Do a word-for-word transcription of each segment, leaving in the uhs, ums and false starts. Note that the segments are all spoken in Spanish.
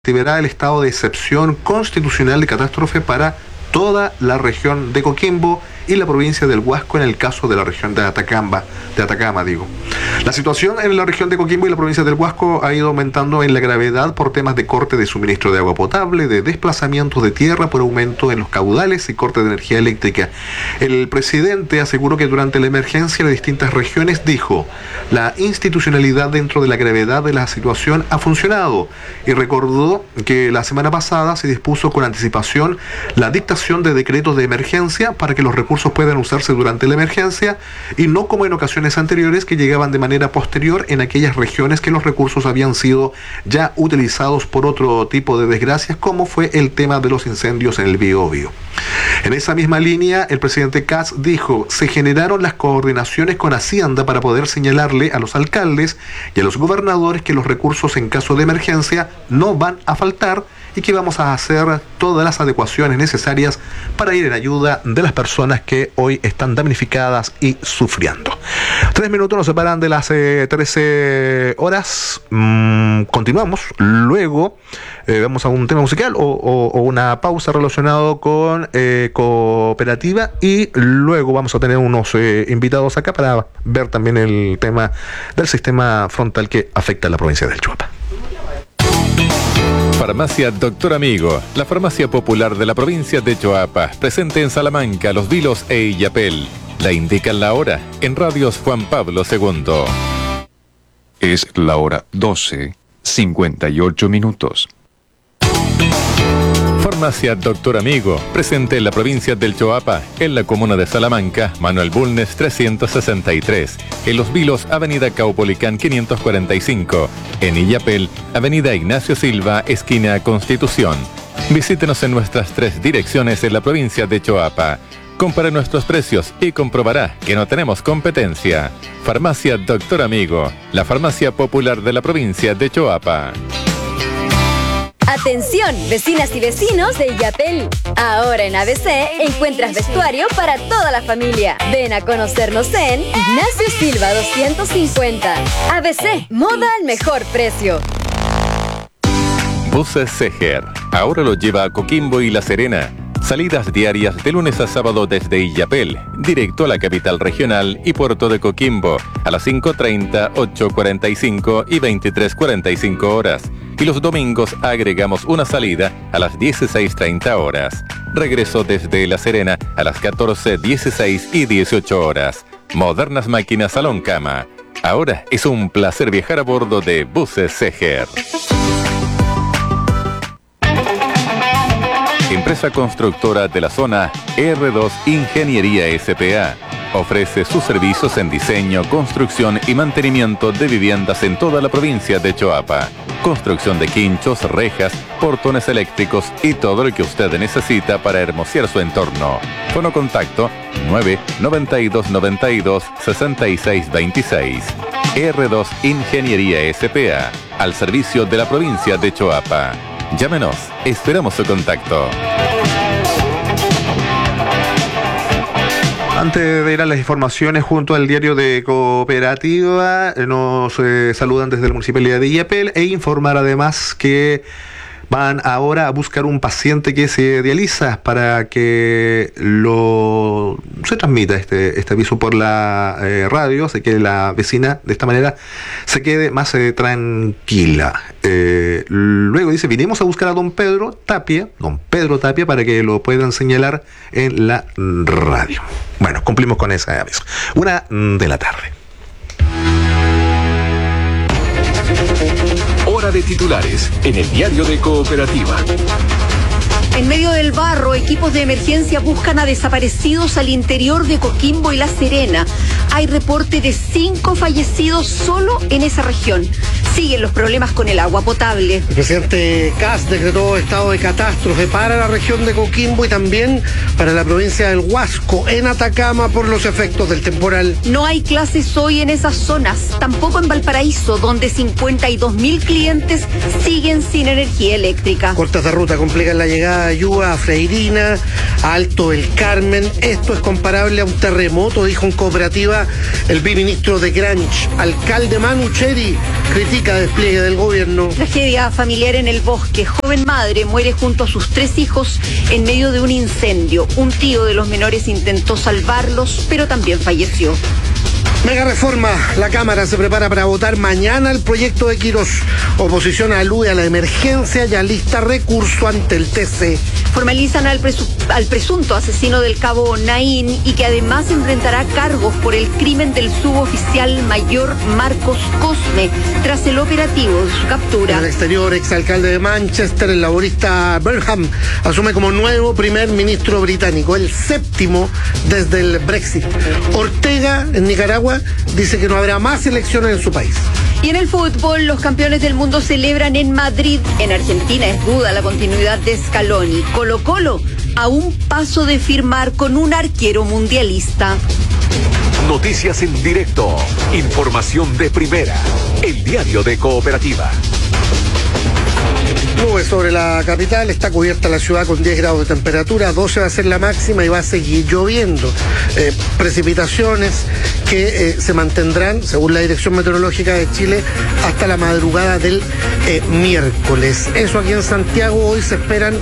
activará el estado de excepción constitucional de catástrofe para toda la región de Coquimbo y la provincia del Huasco en el caso de la región de Atacama, de Atacama digo. La situación en la región de Coquimbo y la provincia del Huasco ha ido aumentando en la gravedad por temas de corte de suministro de agua potable, de desplazamientos de tierra por aumento en los caudales y corte de energía eléctrica. El presidente aseguró que durante la emergencia de distintas regiones dijo: la institucionalidad dentro de la gravedad de la situación ha funcionado, y recordó que la semana pasada se dispuso con anticipación la dictación de decretos de emergencia para que los recursos puedan usarse durante la emergencia y no como en ocasiones anteriores que llegaban de manera posterior en aquellas regiones que los recursos habían sido ya utilizados por otro tipo de desgracias, como fue el tema de los incendios en el Biobío. En esa misma línea, el presidente Kast dijo: se generaron las coordinaciones con Hacienda para poder señalarle a los alcaldes y a los gobernadores que los recursos en caso de emergencia no van a faltar y que vamos a hacer todas las adecuaciones necesarias para ir en ayuda de las personas que hoy están damnificadas y sufriendo. Tres minutos nos separan de las eh, trece horas. Mm, continuamos. Luego eh, vamos a un tema musical o, o, o una pausa relacionado con eh, cooperativa, y luego vamos a tener unos eh, invitados acá para ver también el tema del sistema frontal que afecta a la provincia del Choapa. Farmacia Doctor Amigo, la farmacia popular de la provincia de Choapa, presente en Salamanca, Los Vilos e Illapel. La indican la hora en Radios Juan Pablo segundo. Es la hora doce, cincuenta y ocho minutos. Farmacia Doctor Amigo, presente en la provincia del Choapa, en la comuna de Salamanca, Manuel Bulnes trescientos sesenta y tres, en Los Vilos, Avenida Caupolicán quinientos cuarenta y cinco, en Illapel, Avenida Ignacio Silva, esquina Constitución. Visítenos en nuestras tres direcciones en la provincia de Choapa. Compare nuestros precios y comprobará que no tenemos competencia. Farmacia Doctor Amigo, la farmacia popular de la provincia de Choapa. Atención, vecinas y vecinos de Illapel. Ahora en A B C encuentras vestuario para toda la familia. Ven a conocernos en Ignacio Silva doscientos cincuenta. A B C, moda al mejor precio. Buses Seger, ahora lo lleva a Coquimbo y La Serena. Salidas diarias de lunes a sábado desde Illapel, directo a la capital regional y puerto de Coquimbo, a las cinco treinta, ocho cuarenta y cinco y veintitrés cuarenta y cinco horas. Y los domingos agregamos una salida a las dieciséis treinta horas. Regreso desde La Serena a las catorce, dieciséis y dieciocho horas. Modernas máquinas salón cama. Ahora es un placer viajar a bordo de Buses Seger. Empresa constructora de la zona R dos Ingeniería S P A. Ofrece sus servicios en diseño, construcción y mantenimiento de viviendas en toda la provincia de Choapa. Construcción de quinchos, rejas, portones eléctricos y todo lo que usted necesita para hermosear su entorno. Fono contacto nueve noventa y dos noventa y dos sesenta y seis veintiséis. R dos Ingeniería S P A, al servicio de la provincia de Choapa. Llámenos, esperamos su contacto. Antes de ir a las informaciones junto al diario de Cooperativa, nos eh, saludan desde la Municipalidad de Illapel e informar además que van ahora a buscar un paciente que se dializa para que lo se transmita este, este aviso por la eh, radio, así que la vecina de esta manera se quede más eh, tranquila. Eh, luego dice: vinimos a buscar a don Pedro Tapia, don Pedro Tapia, para que lo puedan señalar en la radio. Bueno, cumplimos con ese aviso. Una de la tarde. Hora de titulares en el diario de Cooperativa. En medio del barro, equipos de emergencia buscan a desaparecidos al interior de Coquimbo y La Serena. Hay reporte de cinco fallecidos solo en esa región. Siguen los problemas con el agua potable. El presidente Kast decretó estado de catástrofe para la región de Coquimbo y también para la provincia del Huasco, en Atacama, por los efectos del temporal. No hay clases hoy en esas zonas, tampoco en Valparaíso, donde cincuenta y dos mil clientes siguen sin energía eléctrica. Cortes de ruta complican la llegada de ayuda a Freirina, a Alto del Carmen. Esto es comparable a un terremoto, dijo en Cooperativa el viceministro de Granch. Alcalde Manu Cheri critica justifica despliegue del gobierno. Tragedia familiar en el bosque. Joven madre muere junto a sus tres hijos en medio de un incendio. Un tío de los menores intentó salvarlos, pero también falleció. Mega reforma. La Cámara se prepara para votar mañana el proyecto de Quirós. Oposición alude a la emergencia y alista recurso ante el T C. Formalizan al, presu- al presunto asesino del cabo Naín y que además enfrentará cargos por el crimen del suboficial mayor Marcos Cosme tras el operativo de su captura. En el exterior, exalcalde de Manchester, el laborista Burnham, asume como nuevo primer ministro británico, el séptimo desde el Brexit. Ortega, en Nicaragua, dice que no habrá más elecciones en su país. Y en el fútbol, los campeones del mundo celebran en Madrid. En Argentina es duda la continuidad de Scaloni. Colo Colo a un paso de firmar con un arquero mundialista. Noticias en directo. Información de primera. El diario de Cooperativa. Nubes sobre la capital, está cubierta la ciudad con diez grados de temperatura, doce va a ser la máxima y va a seguir lloviendo. Eh, precipitaciones que eh, se mantendrán, según la Dirección Meteorológica de Chile, hasta la madrugada del eh, miércoles. Eso aquí en Santiago, hoy se esperan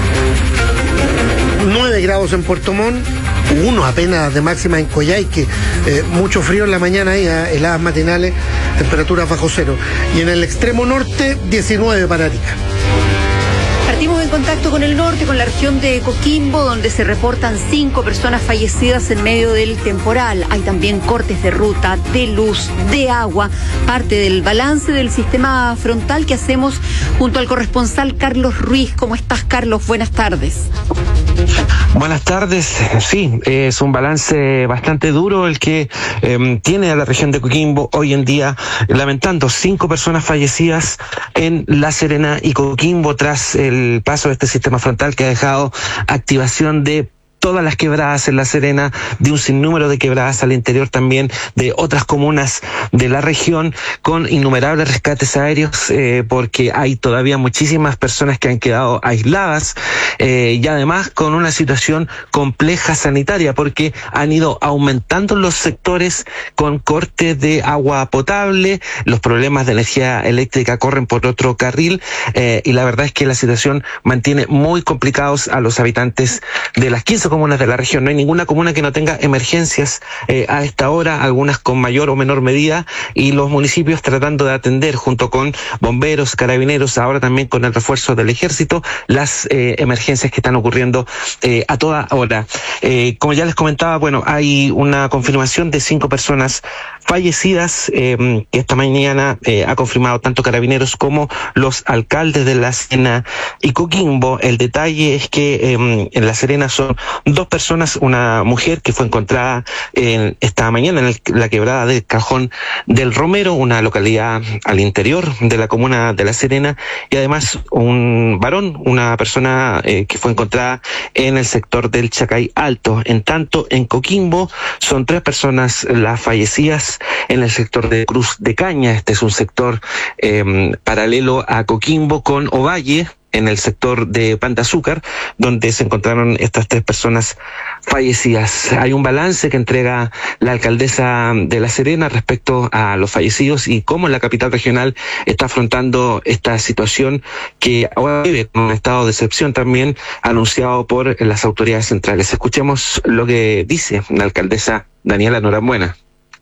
nueve grados en Puerto Montt, uno apenas de máxima en Coyhaique, eh, mucho frío en la mañana ahí, eh, heladas matinales, temperaturas bajo cero. Y en el extremo norte, diecinueve para Arica. Partimos en contacto con el norte, con la región de Coquimbo, donde se reportan cinco personas fallecidas en medio del temporal. Hay también cortes de ruta, de luz, de agua, parte del balance del sistema frontal que hacemos junto al corresponsal Carlos Ruiz. ¿Cómo estás, Carlos? Buenas tardes. Buenas tardes. Sí, es un balance bastante duro el que eh, tiene a la región de Coquimbo hoy en día, lamentando cinco personas fallecidas en La Serena y Coquimbo tras el paso de este sistema frontal que ha dejado activación de todas las quebradas en La Serena, de un sinnúmero de quebradas al interior también de otras comunas de la región, con innumerables rescates aéreos, eh, porque hay todavía muchísimas personas que han quedado aisladas, eh, y además con una situación compleja sanitaria, porque han ido aumentando los sectores con cortes de agua potable, los problemas de energía eléctrica corren por otro carril, eh, y la verdad es que la situación mantiene muy complicados a los habitantes de las quince comunas de la región. No hay ninguna comuna que no tenga emergencias eh, a esta hora, algunas con mayor o menor medida, y los municipios tratando de atender junto con bomberos, carabineros, ahora también con el refuerzo del ejército, las eh, emergencias que están ocurriendo eh, a toda hora. Eh, como ya les comentaba, bueno, hay una confirmación de cinco personas fallecidas eh, que esta mañana eh, ha confirmado tanto carabineros como los alcaldes de La Serena y Coquimbo. El detalle es que eh, en La Serena son dos personas, una mujer que fue encontrada en, esta mañana en el, la quebrada del Cajón del Romero, una localidad al interior de la comuna de La Serena, y además un varón, una persona eh, que fue encontrada en el sector del Chacay Alto. En tanto, en Coquimbo son tres personas las fallecidas en el sector de Cruz de Caña. Este es un sector eh, paralelo a Coquimbo con Ovalle, en el sector de Pan de Azúcar, donde se encontraron estas tres personas fallecidas. Hay un balance que entrega la alcaldesa de La Serena respecto a los fallecidos y cómo la capital regional está afrontando esta situación que ahora vive con un estado de excepción también anunciado por las autoridades centrales. Escuchemos lo que dice la alcaldesa Daniela Norambuena.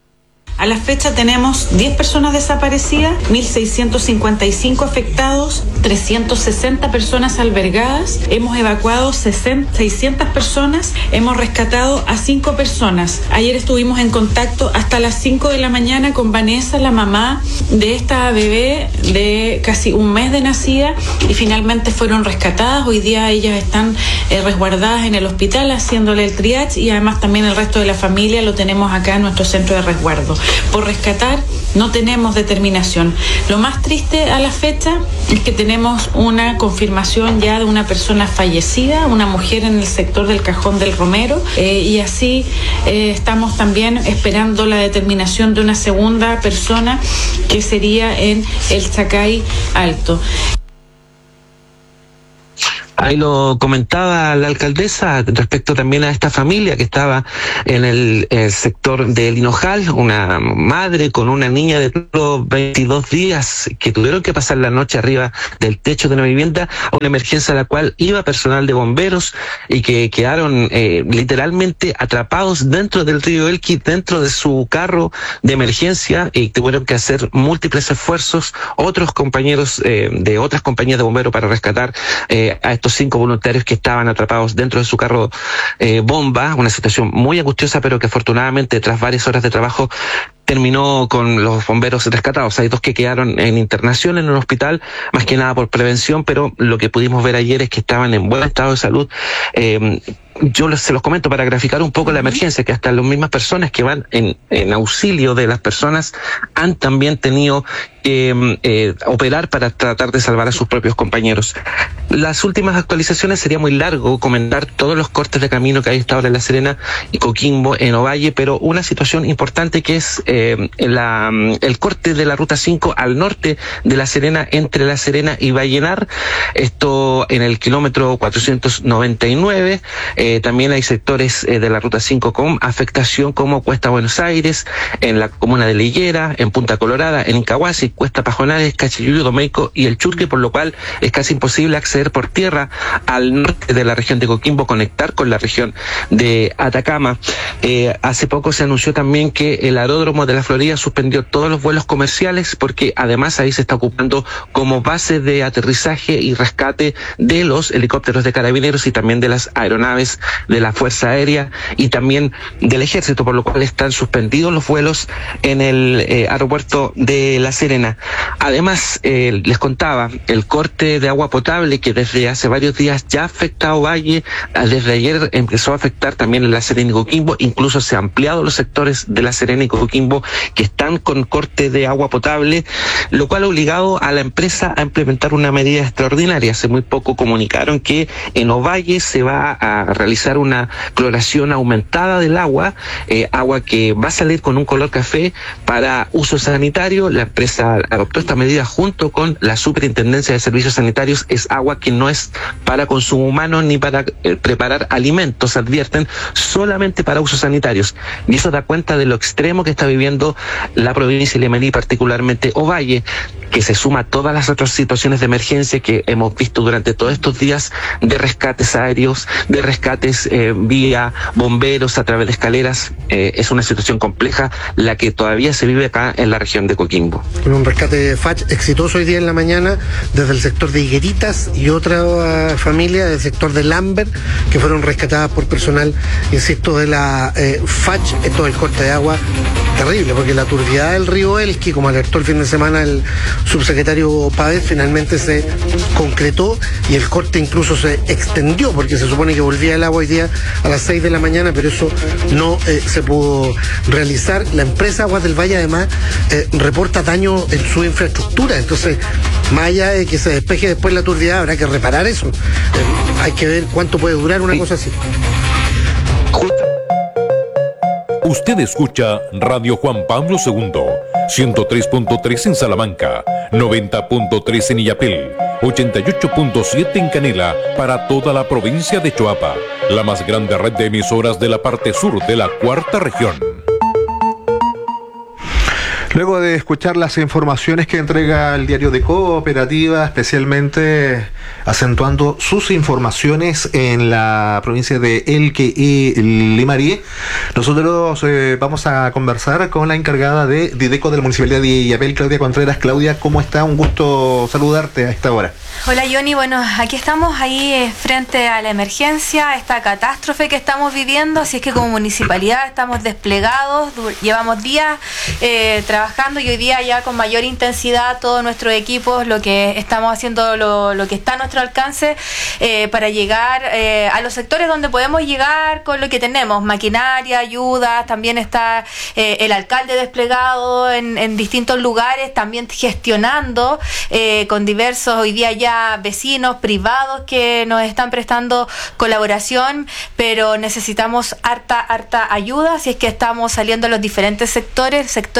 A la fecha tenemos diez personas desaparecidas, mil seiscientos cincuenta y cinco afectados, trescientas sesenta personas albergadas, hemos evacuado seiscientas personas, hemos rescatado a cinco personas. Ayer estuvimos en contacto hasta las cinco de la mañana con Vanessa, la mamá de esta bebé de casi un mes de nacida, y finalmente fueron rescatadas. Hoy día ellas están eh, resguardadas en el hospital haciéndole el triage, y además también el resto de la familia lo tenemos acá en nuestro centro de resguardo. Por rescatar no tenemos determinación. Lo más triste a la fecha es que tenemos una confirmación ya de una persona fallecida, una mujer en el sector del Cajón del Romero, eh, y así eh, estamos también esperando la determinación de una segunda persona que sería en el Chacay Alto. Ahí lo comentaba la alcaldesa respecto también a esta familia que estaba en el, el sector del Hinojal, una madre con una niña de veintidós días que tuvieron que pasar la noche arriba del techo de una vivienda, a una emergencia a la cual iba personal de bomberos y que quedaron eh, literalmente atrapados dentro del río Elqui, dentro de su carro de emergencia, y tuvieron que hacer múltiples esfuerzos otros compañeros eh, de otras compañías de bomberos para rescatar eh, a estos cinco voluntarios que estaban atrapados dentro de su carro eh, bomba, una situación muy angustiosa, pero que afortunadamente tras varias horas de trabajo terminó con los bomberos rescatados. Hay dos que quedaron en internación en un hospital, más que nada por prevención, pero lo que pudimos ver ayer es que estaban en buen estado de salud. Eh, yo les, se los comento para graficar un poco la emergencia, que hasta las mismas personas que van en, en auxilio de las personas han también tenido que eh, operar para tratar de salvar a sus propios compañeros. Las últimas actualizaciones, sería muy largo comentar todos los cortes de camino que hay hasta ahora en La Serena y Coquimbo, en Ovalle, pero una situación importante que es eh, la, el corte de la ruta cinco al norte de La Serena, entre La Serena y Vallenar, esto en el kilómetro cuatrocientos noventa y nueve. Eh, también hay sectores eh, de la ruta cinco con afectación, como Cuesta Buenos Aires, en la comuna de Liguera, en Punta Colorada, en Incahuasi, Cuesta Pajonales, Cachiyuyo, Domeico y El Churque, por lo cual es casi imposible acceder por tierra al norte de la región de Coquimbo, conectar con la región de Atacama. Eh, hace poco se anunció también que el aeródromo de la Florida suspendió todos los vuelos comerciales, porque además ahí se está ocupando como base de aterrizaje y rescate de los helicópteros de carabineros y también de las aeronaves de la Fuerza Aérea y también del Ejército, por lo cual están suspendidos los vuelos en el eh, aeropuerto de La Serena. Además, eh, les contaba, el corte de agua potable que desde hace varios días ya ha afectado Valle, desde ayer empezó a afectar también en La Serena y Coquimbo, incluso se han ampliado los sectores de La Serena y Coquimbo que están con corte de agua potable, lo cual ha obligado a la empresa a implementar una medida extraordinaria. Hace muy poco comunicaron que en Ovalle se va a realizar una cloración aumentada del agua, eh, agua que va a salir con un color café para uso sanitario. La empresa adoptó esta medida junto con la Superintendencia de Servicios Sanitarios. Es agua que no es para consumo humano ni para eh, preparar alimentos, advierten, solamente para usos sanitarios. Y eso da cuenta de lo extremo que está viviendo la provincia de Limarí, particularmente Ovalle, que se suma a todas las otras situaciones de emergencia que hemos visto durante todos estos días, de rescates aéreos, de rescates eh, vía bomberos a través de escaleras. Eh, es una situación compleja la que todavía se vive acá en la región de Coquimbo. Con un rescate F A C H exitoso hoy día en la mañana desde el sector de Higueritas y otra uh, familia del sector de Lambert, que fueron rescatadas por personal, insisto, de la eh, F A C H. Esto del corte de agua terrible, porque la turbidez del río Elqui, como alertó el fin de semana el subsecretario Pávez, finalmente se concretó y el corte incluso se extendió, porque se supone que volvía el agua hoy día a las seis de la mañana, pero eso no eh, se pudo realizar. La empresa Aguas del Valle además eh, reporta daño en su infraestructura, entonces más allá de que se despeje después la turbidez, habrá que reparar eso. Eh, hay que ver cuánto puede durar una sí. cosa así. Usted escucha Radio Juan Pablo segundo, ciento tres punto tres en Salamanca, noventa punto tres en Illapel, ochenta y ocho punto siete en Canela, para toda la provincia de Choapa, la más grande red de emisoras de la parte sur de la cuarta región. Luego de escuchar las informaciones que entrega el diario de Cooperativa, especialmente acentuando sus informaciones en la provincia de Elqui y Limarí, nosotros eh, vamos a conversar con la encargada de Dideco de la Municipalidad de Illapel, Claudia Contreras. Claudia, ¿cómo está? Un gusto saludarte a esta hora. Hola Johnny, bueno, aquí estamos ahí eh, frente a la emergencia, esta catástrofe que estamos viviendo, así es que como municipalidad estamos desplegados, llevamos días eh, trabajando y hoy día ya con mayor intensidad todos nuestros equipos, lo que estamos haciendo, lo, lo que está a nuestro alcance eh, para llegar eh, a los sectores donde podemos llegar con lo que tenemos, maquinaria, ayuda, también está eh, el alcalde desplegado en, en distintos lugares, también gestionando eh, con diversos, hoy día ya vecinos privados que nos están prestando colaboración, pero necesitamos harta, harta ayuda, así es que estamos saliendo a los diferentes sectores, sectores que no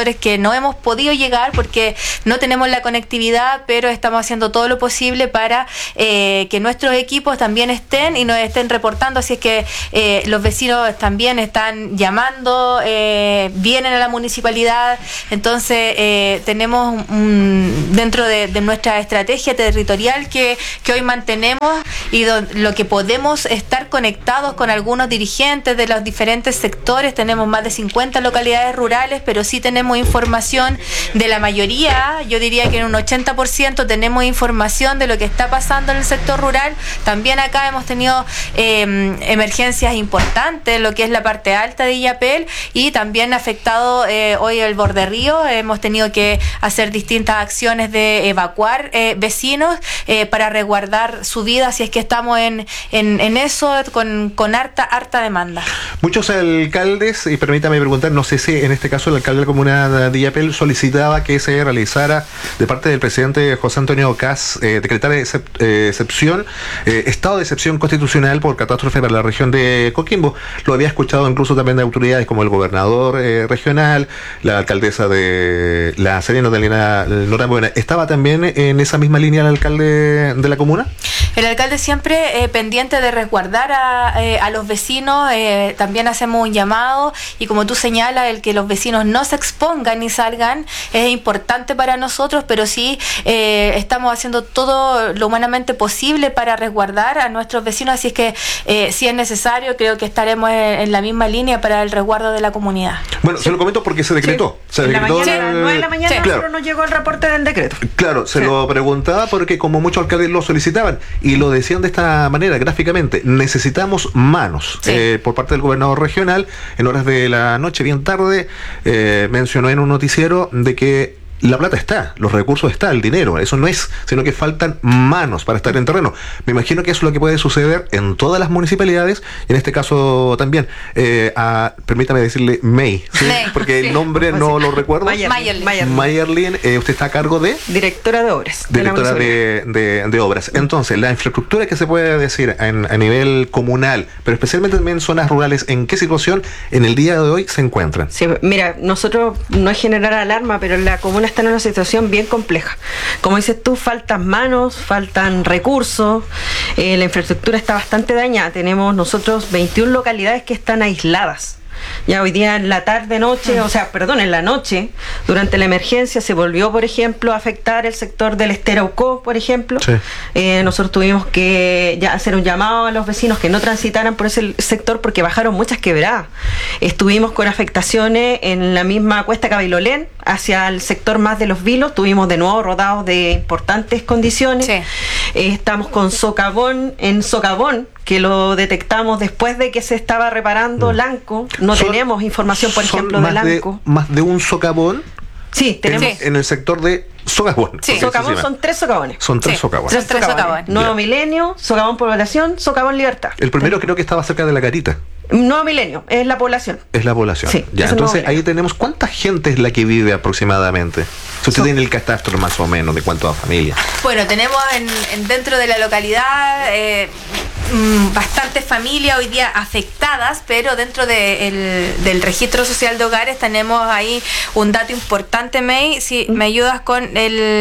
no hemos podido llegar porque no tenemos la conectividad, pero estamos haciendo todo lo posible para eh, que nuestros equipos también estén y nos estén reportando, así es que eh, los vecinos también están llamando, eh, vienen a la municipalidad, entonces eh, tenemos un, dentro de, de nuestra estrategia territorial que, que hoy mantenemos y do, lo que podemos estar conectados con algunos dirigentes de los diferentes sectores, tenemos más de cincuenta localidades rurales, pero sí tenemos información de la mayoría, yo diría que en un ochenta por ciento tenemos información de lo que está pasando en el sector rural. También acá hemos tenido eh, emergencias importantes, lo que es la parte alta de Illapel, y también ha afectado eh, hoy el borde río, hemos tenido que hacer distintas acciones de evacuar eh, vecinos eh, para resguardar su vida, si es que estamos en, en, en eso con, con harta, harta demanda. Muchos alcaldes, y permítame preguntar, no sé si en este caso el alcalde de la comuna de Illapel solicitaba que se realizara de parte del presidente José Antonio Kast, eh, decretar excep, eh, excepción, eh, estado de excepción constitucional por catástrofe para la región de Coquimbo. Lo había escuchado incluso también de autoridades como el gobernador eh, regional, la alcaldesa de La Serena, Delina Norambuena. ¿Estaba también en esa misma línea el alcalde de la comuna? El alcalde siempre eh, pendiente de resguardar a, eh, a los vecinos, eh, también hacemos un llamado y como tú señalas, el que los vecinos no se expongan ni salgan es importante para nosotros, pero sí eh, estamos haciendo todo lo humanamente posible para resguardar a nuestros vecinos, así es que eh, si es necesario creo que estaremos en, en la misma línea para el resguardo de la comunidad. Bueno, sí. Se lo comento porque se decretó. Sí. Se en decretó la mañana, a las nueve de la mañana, sí. Claro. Claro. Nos llegó el reporte del decreto. Claro, se sí. lo preguntaba porque como muchos alcaldes lo solicitaban y lo decían de esta manera, gráficamente, necesitamos manos. Sí. Eh, por parte del gobernador regional, en horas de la noche, bien tarde, eh, mencionó en un noticiero de que la plata está, los recursos está, el dinero, eso no es, sino que faltan manos para estar en terreno. Me imagino que eso es lo que puede suceder en todas las municipalidades, y en este caso también, eh, a, permítame decirle May, ¿sí? May porque sí. el nombre pues no sí. lo recuerdo. Mayerlin. Mayerlin, Mayerlin eh, usted está a cargo de... Directora de Obras. Directora de, de, de Obras. Entonces, la infraestructura que se puede decir en, a nivel comunal, pero especialmente también en zonas rurales, ¿en qué situación en el día de hoy se encuentran? Sí, mira, nosotros no es generar alarma, pero la comuna están en una situación bien compleja. Como dices tú, faltan manos, faltan recursos, eh, la infraestructura está bastante dañada. Tenemos nosotros veintiuna localidades que están aisladas. Ya hoy día en la tarde, noche, o sea, perdón, en la noche, durante la emergencia se volvió, por ejemplo, a afectar el sector del Esteraucó, por ejemplo. Sí. Eh, nosotros tuvimos que ya hacer un llamado a los vecinos que no transitaran por ese sector porque bajaron muchas quebradas. Estuvimos con afectaciones en la misma Cuesta Cabilolén, hacia el sector más de Los Vilos, tuvimos de nuevo rodados de importantes condiciones. Sí. Eh, estamos con socavón, en socavón, que lo detectamos después de que se estaba reparando mm. Lanco. No son, tenemos información, por ejemplo, de Lanco. De, ¿Más de un socavón? Sí, tenemos. En, en el sector de Socavón. Sí, socavón son tres socavones. Son tres sí. socavones. Tres, tres socavones. Nuevo Milenio, Socavón Población, Socavón Libertad. El primero ¿sí? creo que estaba cerca de La Garita. Nuevo Milenio, es la población. Es la población. Sí, ya, entonces ahí tenemos, ¿cuánta gente es la que vive aproximadamente? Si usted so, tiene el catastro más o menos de cuántas familias. Bueno, tenemos en, en dentro de la localidad eh, mmm, bastantes familias hoy día afectadas, pero dentro de el, del registro social de hogares tenemos ahí un dato importante, May, si me ayudas con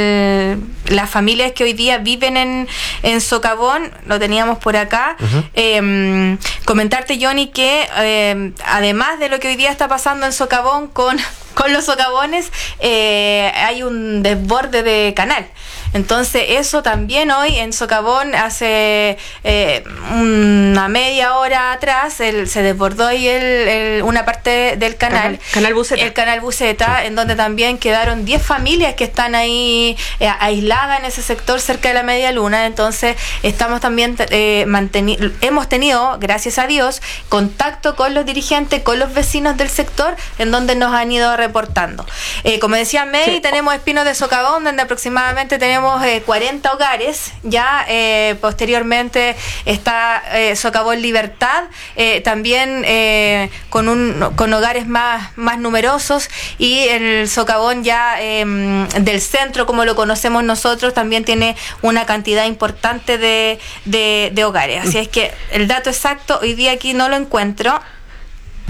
el, las familias que hoy día viven en, en Socavón, lo teníamos por acá. Uh-huh. eh, comentarte, Johnny, que eh, además de lo que hoy día está pasando en Socavón con, con los socavones, eh, hay un desborde de canal. Entonces eso también hoy en Socavón hace eh, una media hora atrás el, se desbordó ahí el, el, una parte del canal, canal, canal Buceta. el canal Buceta, sí. en donde también quedaron diez familias que están ahí eh, aisladas en ese sector cerca de la media luna. Entonces estamos también eh, manteni- hemos tenido, gracias a Dios, contacto con los dirigentes, con los vecinos del sector, en donde nos han ido reportando. Eh, como decía May, sí. tenemos Espinos de Socavón, donde aproximadamente tenemos Eh, cuarenta hogares, ya eh, posteriormente está eh, Socavón Libertad, eh, también eh, con un con hogares más, más numerosos, y el Socavón ya eh, del centro, como lo conocemos nosotros, también tiene una cantidad importante de, de, de hogares. Así es que el dato exacto hoy día aquí no lo encuentro.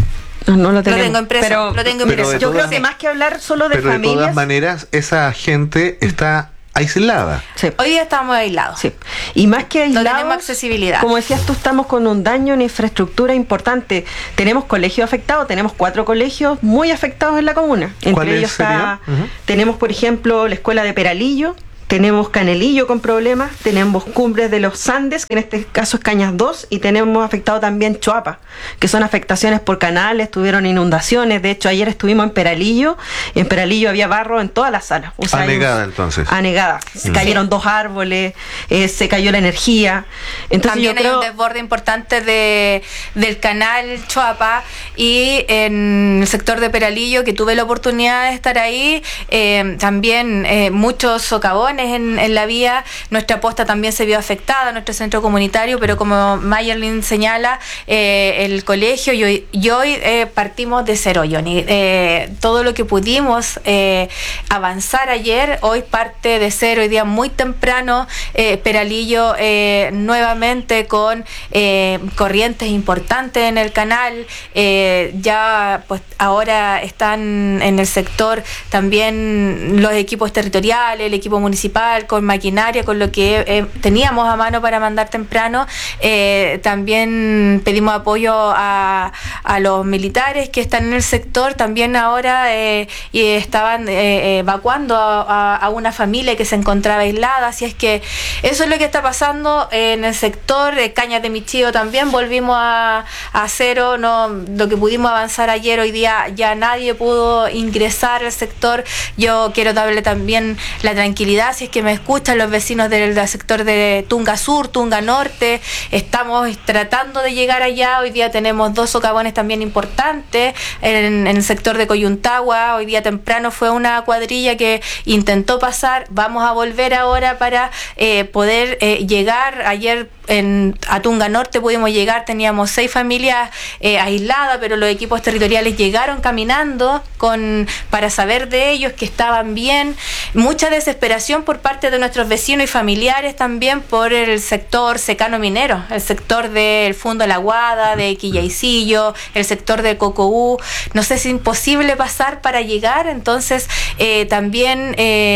No, no lo tenemos. Lo tengo impreso. Pero, lo tengo pero impreso. yo creo que más que hablar solo de pero familias. de todas maneras, esa gente está aislada. Sí. Hoy día estamos aislados. Sí. Y más que aislados, no tenemos accesibilidad. Como decías tú, estamos con un daño en infraestructura importante. Tenemos colegios afectados, tenemos cuatro colegios muy afectados en la comuna. Entre ellos está, uh-huh. tenemos, por ejemplo, la escuela de Peralillo, tenemos Canelillo con problemas, tenemos Cumbres de los Andes, que en este caso es Cañas dos, y tenemos afectado también Choapa, que son afectaciones por canales, tuvieron inundaciones. De hecho, ayer estuvimos en Peralillo, y en Peralillo había barro en todas las salas. O sea, anegada entonces. Anegada. Se cayeron sí. dos árboles, eh, se cayó la energía. Entonces, también yo creo... hay un desborde importante de, del canal Choapa, y en el sector de Peralillo, que tuve la oportunidad de estar ahí, eh, también eh, muchos socavones En, en la vía. Nuestra posta también se vio afectada, nuestro centro comunitario, pero como Mayerlin señala, eh, el colegio y hoy, y hoy eh, partimos de cero, Johnny. Eh, todo lo que pudimos eh, avanzar ayer, hoy parte de cero. Hoy día muy temprano, eh, Peralillo eh, nuevamente con eh, corrientes importantes en el canal. Eh, ya pues ahora están en el sector también los equipos territoriales, el equipo municipal, con maquinaria, con lo que eh, teníamos a mano para mandar temprano. Eh, también pedimos apoyo a, a los militares que están en el sector, también ahora eh, y estaban eh, evacuando a, a, a una familia que se encontraba aislada. Así es que eso es lo que está pasando en el sector. eh, Cañas de Michío también volvimos a, a cero, no, lo que pudimos avanzar ayer, hoy día ya nadie pudo ingresar al sector. Yo quiero darle también la tranquilidad, si es que me escuchan los vecinos del, del sector de Tunga Sur, Tunga Norte, estamos tratando de llegar allá. Hoy día tenemos dos socavones también importantes en, en el sector de Coyuntagua. Hoy día temprano fue una cuadrilla que intentó pasar. Vamos a volver ahora para eh, poder eh, llegar. Ayer en a Tunga Norte pudimos llegar, teníamos seis familias eh, aisladas, pero los equipos territoriales llegaron caminando con para saber de ellos que estaban bien. Mucha desesperación por parte de nuestros vecinos y familiares también por el sector secano minero, el sector del Fundo La Guada, de Quillaycillo, el sector de Cocoú. No sé si es imposible pasar para llegar. Entonces eh, también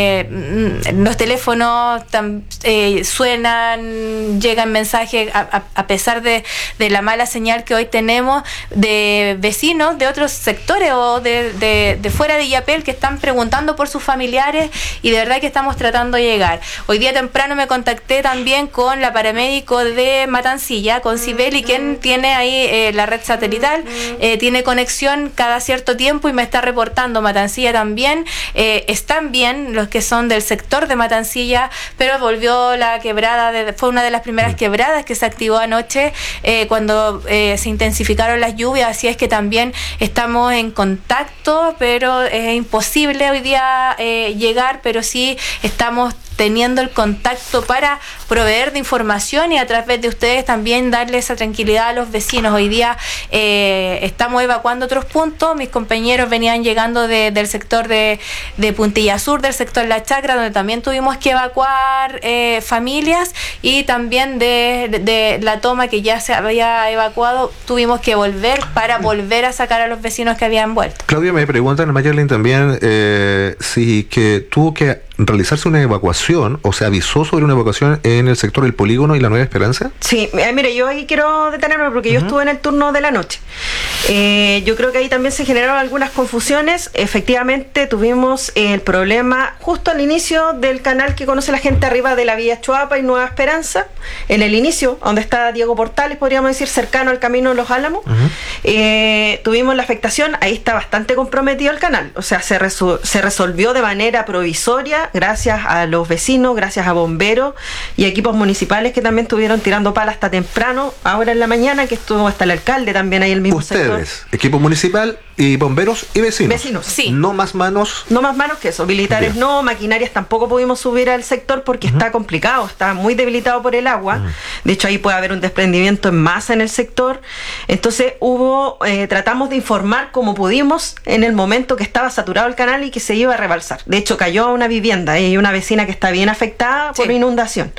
eh, los teléfonos tam, eh, suenan, llegan mensajes a, a, a pesar de, de la mala señal que hoy tenemos de vecinos de otros sectores o de, de, de fuera de Illapel que están preguntando por sus familiares, y de verdad que estamos tratando de llegar. Hoy día temprano me contacté también con la paramédico de Matancilla, con Sibeli, quien tiene ahí eh, la red satelital, eh, tiene conexión cada cierto tiempo y me está reportando. Matancilla también eh, están bien los que son del sector de Matancilla, pero volvió la quebrada, de, fue una de las primeras quebradas que se activó anoche eh, cuando eh, se intensificaron las lluvias. Así es que también estamos en contacto, pero es imposible hoy día eh, llegar, pero sí estamos teniendo el contacto para proveer de información y a través de ustedes también darle esa tranquilidad a los vecinos. Hoy día eh, estamos evacuando otros puntos. Mis compañeros venían llegando de, del sector de, de Puntilla Sur, del sector La Chacra, donde también tuvimos que evacuar eh, familias, y también de, de, de la toma que ya se había evacuado, tuvimos que volver para volver a sacar a los vecinos que habían vuelto. Claudia, me preguntan en Mayerlin también eh, si que tuvo que realizarse una evacuación o se avisó sobre una evacuación en el sector del Polígono y la Nueva Esperanza. Sí, eh, mire, yo ahí quiero detenerme porque uh-huh. yo estuve en el turno de la noche. Eh, yo creo que ahí también se generaron algunas confusiones. Efectivamente tuvimos el problema justo al inicio del canal que conoce la gente arriba de la vía Choapa y Nueva Esperanza, en el inicio, donde está Diego Portales, podríamos decir, cercano al camino de los Álamos. Uh-huh. Eh, tuvimos la afectación, ahí está bastante comprometido el canal, o sea, se, resol- se resolvió de manera provisoria gracias a los vecinos, gracias a bomberos y equipos municipales que también estuvieron tirando pala hasta temprano, ahora en la mañana, que estuvo hasta el alcalde también ahí el mismo Ustedes, sector. equipo municipal Y bomberos y vecinos. Vecinos, sí. No más manos. No más manos que eso. Militares Bien. no, maquinarias tampoco pudimos subir al sector porque uh-huh. está complicado, está muy debilitado por el agua. Uh-huh. De hecho, ahí puede haber un desprendimiento en masa en el sector. Entonces, hubo, eh, tratamos de informar como pudimos en el momento que estaba saturado el canal y que se iba a rebalsar. De hecho, cayó a una vivienda y hay una vecina que está bien afectada por sí. inundación.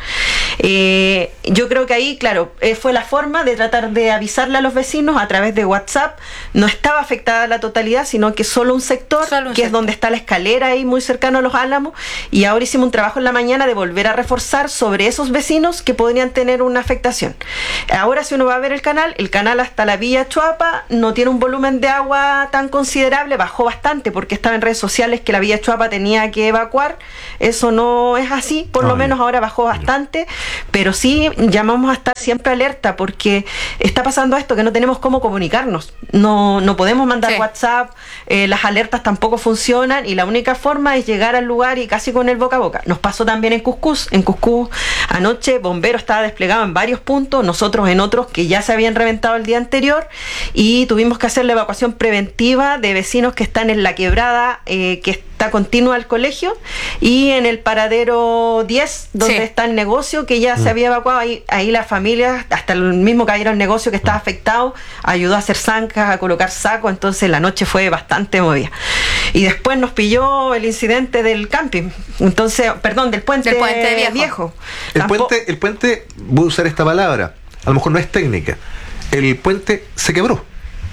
Eh, yo creo que ahí, claro, eh, fue la forma de tratar de avisarle a los vecinos a través de WhatsApp. No estaba afectada la totalidad, sino que solo un sector, solo un que sector. Es donde está la escalera ahí muy cercano a los Álamos, y ahora hicimos un trabajo en la mañana de volver a reforzar sobre esos vecinos que podrían tener una afectación. Ahora, si uno va a ver el canal, el canal hasta la Villa Chuapa no tiene un volumen de agua tan considerable, bajó bastante porque estaba en redes sociales que la Villa Chuapa tenía que evacuar. Eso no es así, por no, lo menos ahora bajó bastante, pero sí llamamos a estar siempre alerta porque está pasando esto que no tenemos cómo comunicarnos, no, no podemos mandar sí. WhatsApp, eh, las alertas tampoco funcionan y la única forma es llegar al lugar y casi con el boca a boca. Nos pasó también en Cuscús, en Cuscús anoche Bombero estaba desplegado en varios puntos, nosotros en otros que ya se habían reventado el día anterior, y tuvimos que hacer la evacuación preventiva de vecinos que están en la quebrada, eh, que está continua al colegio, y en el paradero diez, donde sí. está el negocio que ya mm. se había evacuado, ahí, ahí la familia, hasta el mismo caballero del negocio que estaba afectado, ayudó a hacer zancas, a colocar sacos, entonces la noche fue bastante movida. Y después nos pilló el incidente del camping, entonces, perdón, del puente, del puente viejo. viejo. El Tampo- puente, el puente, voy a usar esta palabra, a lo mejor no es técnica, el puente se quebró.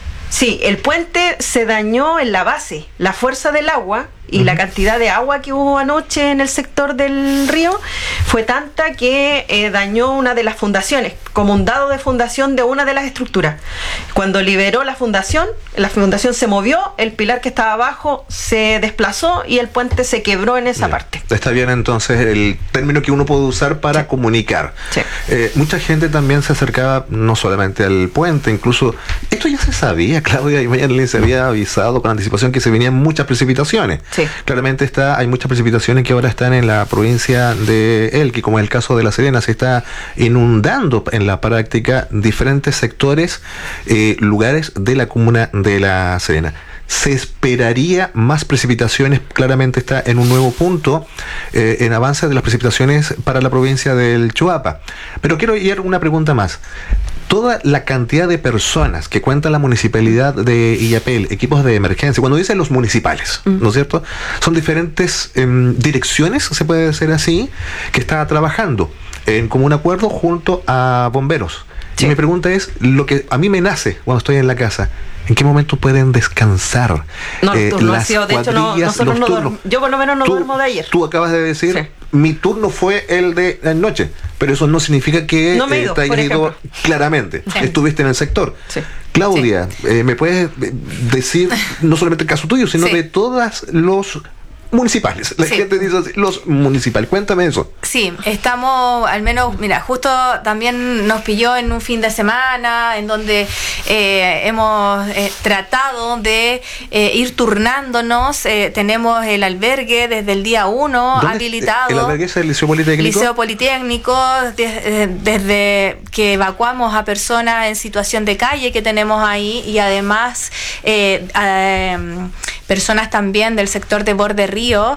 Sí, el puente se dañó en la base, la fuerza del agua y uh-huh. la cantidad de agua que hubo anoche en el sector del río fue tanta que eh, dañó una de las fundaciones, como un dado de fundación de una de las estructuras. Cuando liberó la fundación, la fundación se movió, el pilar que estaba abajo se desplazó y el puente se quebró en esa bien. parte. Está bien entonces el término que uno puede usar para sí. comunicar. Sí. Eh, mucha gente también se acercaba no solamente al puente, incluso esto ya se sabía, Claudia, y mañana se había avisado con anticipación que se venían muchas precipitaciones. Sí. Claramente está, hay muchas precipitaciones que ahora están en la provincia de Elqui, como en el caso de La Serena, se está inundando en la práctica diferentes sectores, eh, lugares de la comuna de La Serena. Se esperaría más precipitaciones, claramente está en un nuevo punto eh, en avance de las precipitaciones para la provincia del Choapa. Pero quiero ir una pregunta más. Toda la cantidad de personas que cuenta la municipalidad de Illapel, equipos de emergencia, cuando dicen los municipales, ¿no es cierto? Son diferentes eh, direcciones, se puede decir así, que está trabajando en común acuerdo junto a bomberos. Sí. Y mi pregunta es, lo que a mí me nace cuando estoy en la casa, ¿en qué momento pueden descansar? No, eh, turno, las de hecho, no, nosotros no duermo, yo por lo menos no tú, duermo de ayer. Tú acabas de decir, sí. mi turno fue el de la noche, pero eso no significa que no me he ido, eh, te hayas ido claramente, sí. estuviste en el sector. Sí. Claudia, sí. Eh, ¿me puedes decir, no solamente el caso tuyo, sino sí. de todos los municipales? La sí. gente dice así, los municipales. Cuéntame eso. Sí, estamos, al menos, mira, justo también nos pilló en un fin de semana en donde eh, hemos eh, tratado de eh, ir turnándonos. Eh, tenemos el albergue desde el día uno habilitado. ¿El albergue es el Liceo Politécnico? Liceo Politécnico, de, desde que evacuamos a personas en situación de calle que tenemos ahí, y además eh, eh, personas también del sector de Borde Río,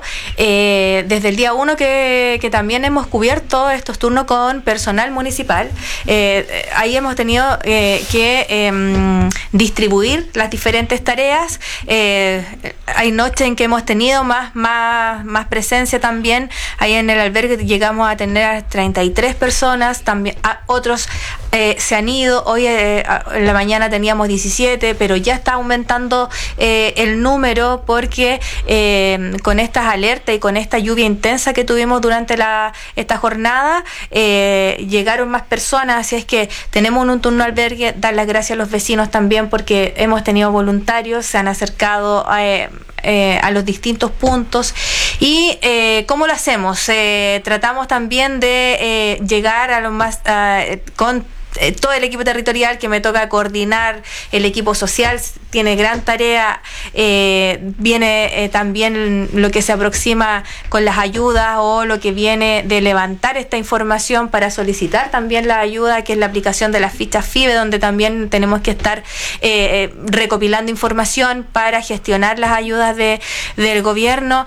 eh, desde el día uno que, que también hemos cubierto estos turnos con personal municipal. Eh, ahí hemos tenido eh, que eh, distribuir las diferentes tareas. Eh, hay noches en que hemos tenido más, más, más presencia también. Ahí en el albergue llegamos a tener treinta y tres personas, también a otros eh, se han ido. Hoy eh, en la mañana teníamos diecisiete, pero ya está aumentando eh, el número porque eh, con estas alertas y con esta lluvia intensa que tuvimos durante la esta jornada, eh, llegaron más personas, así es que tenemos un turno albergue. Dar las gracias a los vecinos también porque hemos tenido voluntarios, se han acercado a, eh, eh, a los distintos puntos. Y eh, ¿cómo lo hacemos? Eh, tratamos también de eh, llegar a lo más uh, con eh, todo el equipo territorial, que me toca coordinar el equipo social, tiene gran tarea. Eh, viene eh, también lo que se aproxima con las ayudas o lo que viene de levantar esta información para solicitar también la ayuda, que es la aplicación de las fichas FIBE, donde también tenemos que estar eh, eh, recopilando información para gestionar las ayudas de, del gobierno.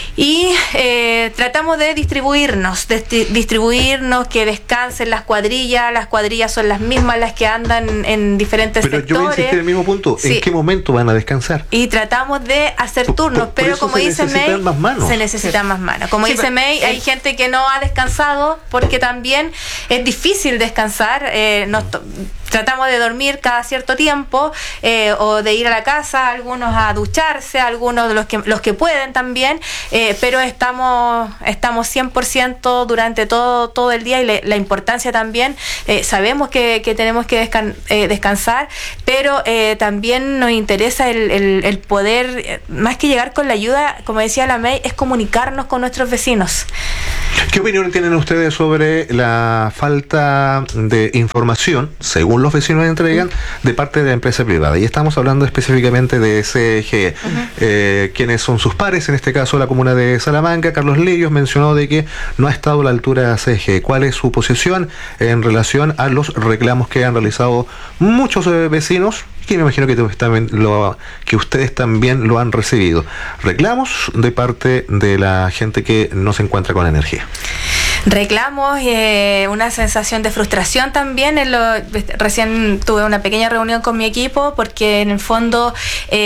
Y eh, tratamos de distribuirnos, de distribuirnos, que descansen las cuadrillas. Las cuadrillas son las mismas las que andan en diferentes pero sectores. Pero yo voy a insistir en el mismo punto. Sí. ¿En qué momento van a descansar? Y tratamos de hacer Por, turnos, por, por pero eso como se dice May, más manos. se necesitan más manos. Como Sí, dice pero, May, eh, hay gente que no ha descansado porque también es difícil descansar. Eh, nos to- Tratamos de dormir cada cierto tiempo eh, o de ir a la casa, algunos a ducharse, algunos de los que los que pueden también, eh, pero estamos estamos cien por ciento durante todo todo el día y le, la importancia también, eh, sabemos que, que tenemos que descan, eh, descansar, pero eh, también nos interesa el, el, el poder, eh, más que llegar con la ayuda, como decía la May, es comunicarnos con nuestros vecinos. ¿Qué opinión tienen ustedes sobre la falta de información, según los vecinos entregan, de parte de la empresa privada? Y estamos hablando específicamente de C E G. Uh-huh. Eh, ¿Quiénes son sus pares? En este caso, la comuna de Salamanca. Carlos Leyos mencionó de que no ha estado a la altura de C E G. ¿Cuál es su posición en relación a los reclamos que han realizado muchos eh, vecinos? Que me imagino que, también lo, que ustedes también lo han recibido. Reclamos de parte de la gente que no se encuentra con energía. Reclamos, eh, una sensación de frustración también. En lo, recién tuve una pequeña reunión con mi equipo porque en el fondo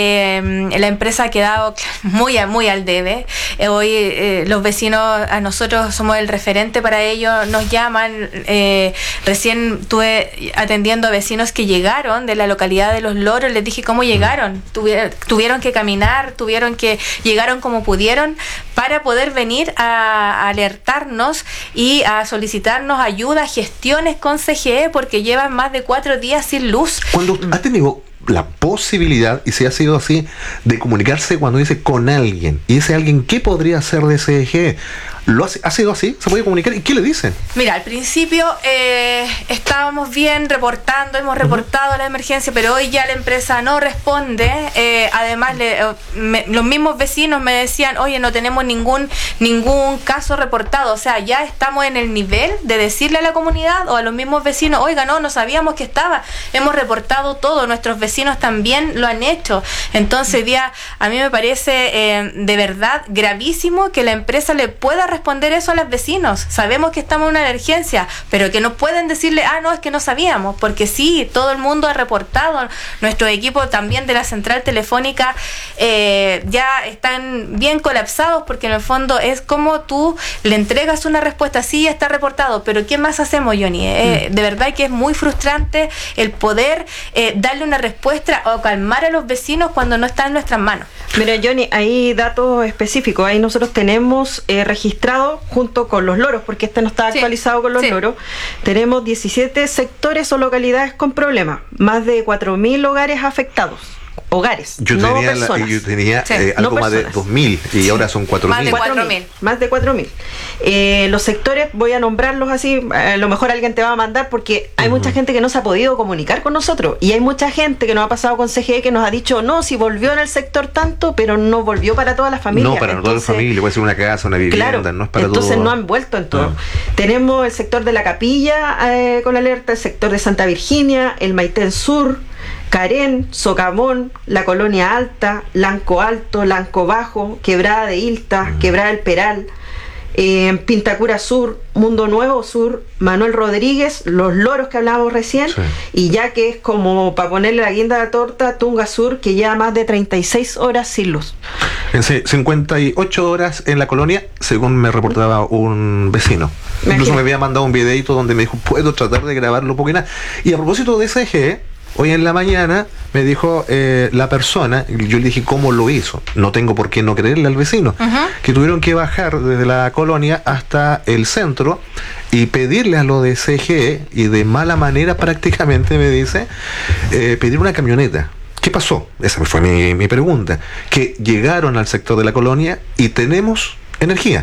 eh, la empresa ha quedado muy, muy al debe. Eh, hoy eh, los vecinos, a nosotros somos el referente para ellos, nos llaman. Eh, recién estuve atendiendo a vecinos que llegaron de la localidad de Los Loros. Les dije cómo llegaron. Tuvieron, tuvieron que caminar, tuvieron que llegaron como pudieron para poder venir a, a alertarnos y a solicitarnos ayuda, gestiones con C G E, porque llevan más de cuatro días sin luz. Cuando ha tenido la posibilidad, y si ha sido así, de comunicarse cuando dice con alguien, y ese alguien, ¿qué podría ser de C G E? ¿Lo ha, ha sido así? ¿Se puede comunicar? ¿Y qué le dicen? Mira, al principio eh, estábamos bien reportando, hemos reportado uh-huh. la emergencia, pero hoy ya la empresa no responde. Eh, además, le, me, los mismos vecinos me decían, oye, no tenemos ningún ningún caso reportado. O sea, ya estamos en el nivel de decirle a la comunidad o a los mismos vecinos, oiga, no, no sabíamos que estaba. Hemos reportado todo, nuestros vecinos también lo han hecho. Entonces, día, a mí me parece eh, de verdad gravísimo que la empresa le pueda responder responder eso a los vecinos. Sabemos que estamos en una emergencia, pero que no pueden decirle, ah, no, es que no sabíamos, porque sí, todo el mundo ha reportado. Nuestro equipo también de la central telefónica eh, ya están bien colapsados, porque en el fondo es como tú le entregas una respuesta, sí, está reportado, pero ¿qué más hacemos, Johnny? Eh, de verdad que es muy frustrante el poder eh, darle una respuesta o calmar a los vecinos cuando no está en nuestras manos. Mira, Johnny, hay datos específicos. Ahí nosotros tenemos eh, registrado junto con Los Loros, porque este no está sí, actualizado con Los sí. Loros. Tenemos diecisiete sectores o localidades con problemas, más de cuatro mil hogares afectados. Hogares, yo no tenía personas. La, yo tenía sí, eh, algo no más de dos mil y sí. ahora son cuatro mil. Más de cuatro mil. Más de cuatro mil. Eh, los sectores, voy a nombrarlos así, a lo mejor alguien te va a mandar porque hay uh-huh. mucha gente que no se ha podido comunicar con nosotros y hay mucha gente que nos ha pasado con C G E que nos ha dicho, no, si volvió en el sector tanto, pero no volvió para toda la familia. No, para entonces, toda la familia, puede ser una casa, una vivienda, claro, no es para entonces todo. no han vuelto en todo. No. Tenemos el sector de la Capilla eh, con alerta, el sector de Santa Virginia, el Maitén Sur, Carén, Socavón, la Colonia Alta, Lanco Alto, Lanco Bajo, Quebrada de Ilta, mm. Quebrada del Peral, eh, Pintacura Sur, Mundo Nuevo Sur, Manuel Rodríguez, Los Loros que hablábamos recién, sí. y ya que es como para ponerle la guinda de la torta, Tunga Sur, que lleva más de treinta y seis horas sin luz. En cincuenta y ocho horas en la colonia, según me reportaba un vecino. Imagínate. Incluso me había mandado un videito donde me dijo, puedo tratar de grabarlo un poco y nada. Y a propósito de C G E, hoy en la mañana me dijo eh, la persona, yo le dije cómo lo hizo, no tengo por qué no creerle al vecino, uh-huh. que tuvieron que bajar desde la colonia hasta el centro y pedirle a lo de C G E, y de mala manera prácticamente me dice, eh, pedir una camioneta. ¿Qué pasó? Esa fue mi, mi pregunta. Que llegaron al sector de la colonia y tenemos energía.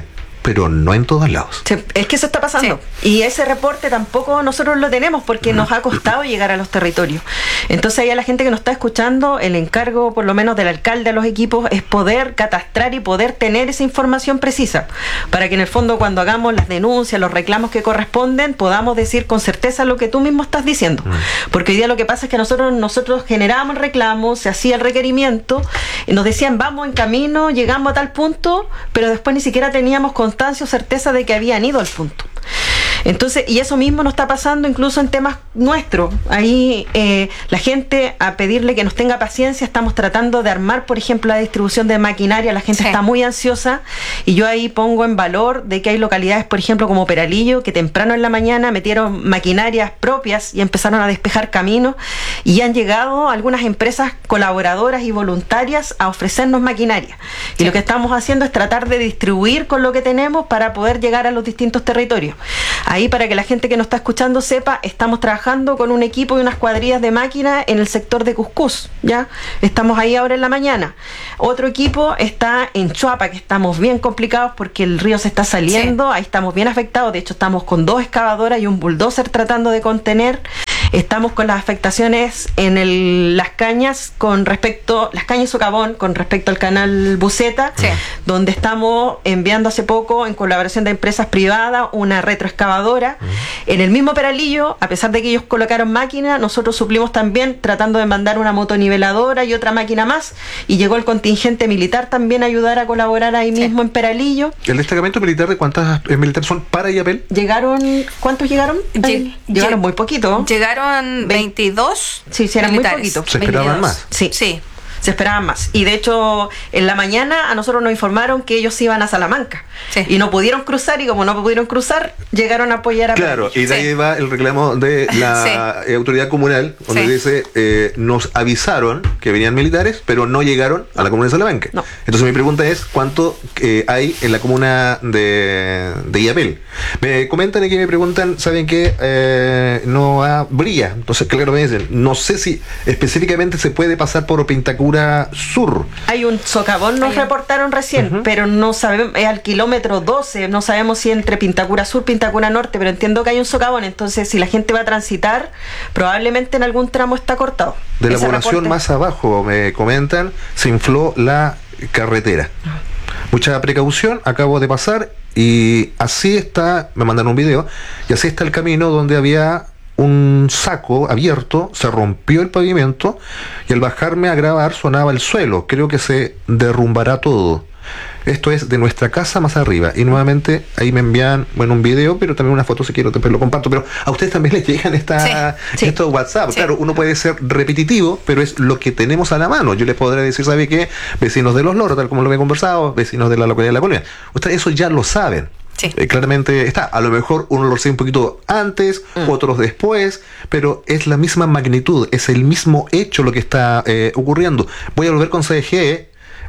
pero no en todos lados. Sí, es que eso está pasando. Sí. Y ese reporte tampoco nosotros lo tenemos porque nos ha costado llegar a los territorios. Entonces ahí a la gente que nos está escuchando, el encargo por lo menos del alcalde a los equipos es poder catastrar y poder tener esa información precisa, para que en el fondo cuando hagamos las denuncias, los reclamos que corresponden, podamos decir con certeza lo que tú mismo estás diciendo. Porque hoy día lo que pasa es que nosotros, nosotros generábamos reclamos, se hacía el requerimiento, y nos decían vamos en camino, llegamos a tal punto, pero después ni siquiera teníamos constancia o certeza de que habían ido al punto. Entonces, y eso mismo nos está pasando incluso en temas nuestros. Ahí eh, la gente, a pedirle que nos tenga paciencia, estamos tratando de armar, por ejemplo, la distribución de maquinaria. La gente sí. está muy ansiosa y yo ahí pongo en valor de que hay localidades, por ejemplo, como Peralillo, que temprano en la mañana metieron maquinarias propias y empezaron a despejar caminos, y han llegado algunas empresas colaboradoras y voluntarias a ofrecernos maquinaria. Y sí. lo que estamos haciendo es tratar de distribuir con lo que tenemos para poder llegar a los distintos territorios. Ahí, para que la gente que nos está escuchando sepa, estamos trabajando con un equipo y unas cuadrillas de máquinas en el sector de Cuscús, ¿ya? Estamos ahí ahora en la mañana. Otro equipo está en Choapa, que estamos bien complicados porque el río se está saliendo, sí. ahí estamos bien afectados. De hecho, estamos con dos excavadoras y un bulldozer tratando de contener. Estamos con las afectaciones en el, las cañas con respecto, las cañas Socavón con respecto al canal Buceta, sí. donde estamos enviando hace poco, en colaboración de empresas privadas, una retroexcavadora. Uh-huh. En el mismo Peralillo, a pesar de que ellos colocaron máquina, nosotros suplimos también tratando de mandar una motoniveladora y otra máquina más, y llegó el contingente militar también a ayudar a colaborar ahí mismo sí. en Peralillo. ¿El destacamento militar de cuántas eh, militares son para Illapel? Llegaron, ¿cuántos llegaron? Lleg- llegaron muy poquito. Llegaron veintidós. Sí, sí, eran militares. Muy poquitos. ¿Se esperaban más? Sí. Sí. Se esperaban más. Y de hecho, en la mañana a nosotros nos informaron que ellos iban a Salamanca. Sí. Y no pudieron cruzar, y como no pudieron cruzar, llegaron a apoyar a Claro, Peralillo. Y de ahí sí. va el reclamo de la sí. autoridad comunal, donde sí. dice, eh, nos avisaron que venían militares, pero no llegaron a la comuna de Salamanca. No. Entonces mi pregunta es, ¿cuánto eh, hay en la comuna de, de Illapel? Me comentan aquí, me preguntan, ¿saben qué? Eh, no habría. Entonces, claro, me dicen, no sé si específicamente se puede pasar por Pintacura Sur. Hay un socavón, nos reportaron recién, uh-huh. pero no sabemos, es al kilómetro doce, no sabemos si entre Pintacura Sur, Pintacura Norte, pero entiendo que hay un socavón, entonces si la gente va a transitar, probablemente en algún tramo está cortado. De la población reporte. Más abajo, me comentan, se infló la carretera. Mucha precaución, acabo de pasar, y así está, me mandaron un video, y así está el camino donde había un saco abierto, se rompió el pavimento y al bajarme a grabar sonaba el suelo. Creo que se derrumbará todo. Esto es de nuestra casa más arriba. Y nuevamente ahí me envían, bueno, un video, pero también una foto si quiero, después lo comparto. Pero a ustedes también les llegan esta, sí, estos sí. WhatsApp. Sí. Claro, uno puede ser repetitivo, pero es lo que tenemos a la mano. Yo les podré decir, ¿sabe qué? Vecinos de Los Loros, tal como lo he conversado, vecinos de la localidad de La Colina. Ustedes eso ya lo saben. Sí. Eh, claramente está, a lo mejor uno lo sabe un poquito antes, mm. otros después, pero es la misma magnitud, es el mismo hecho lo que está eh, ocurriendo. Voy a volver con C D G.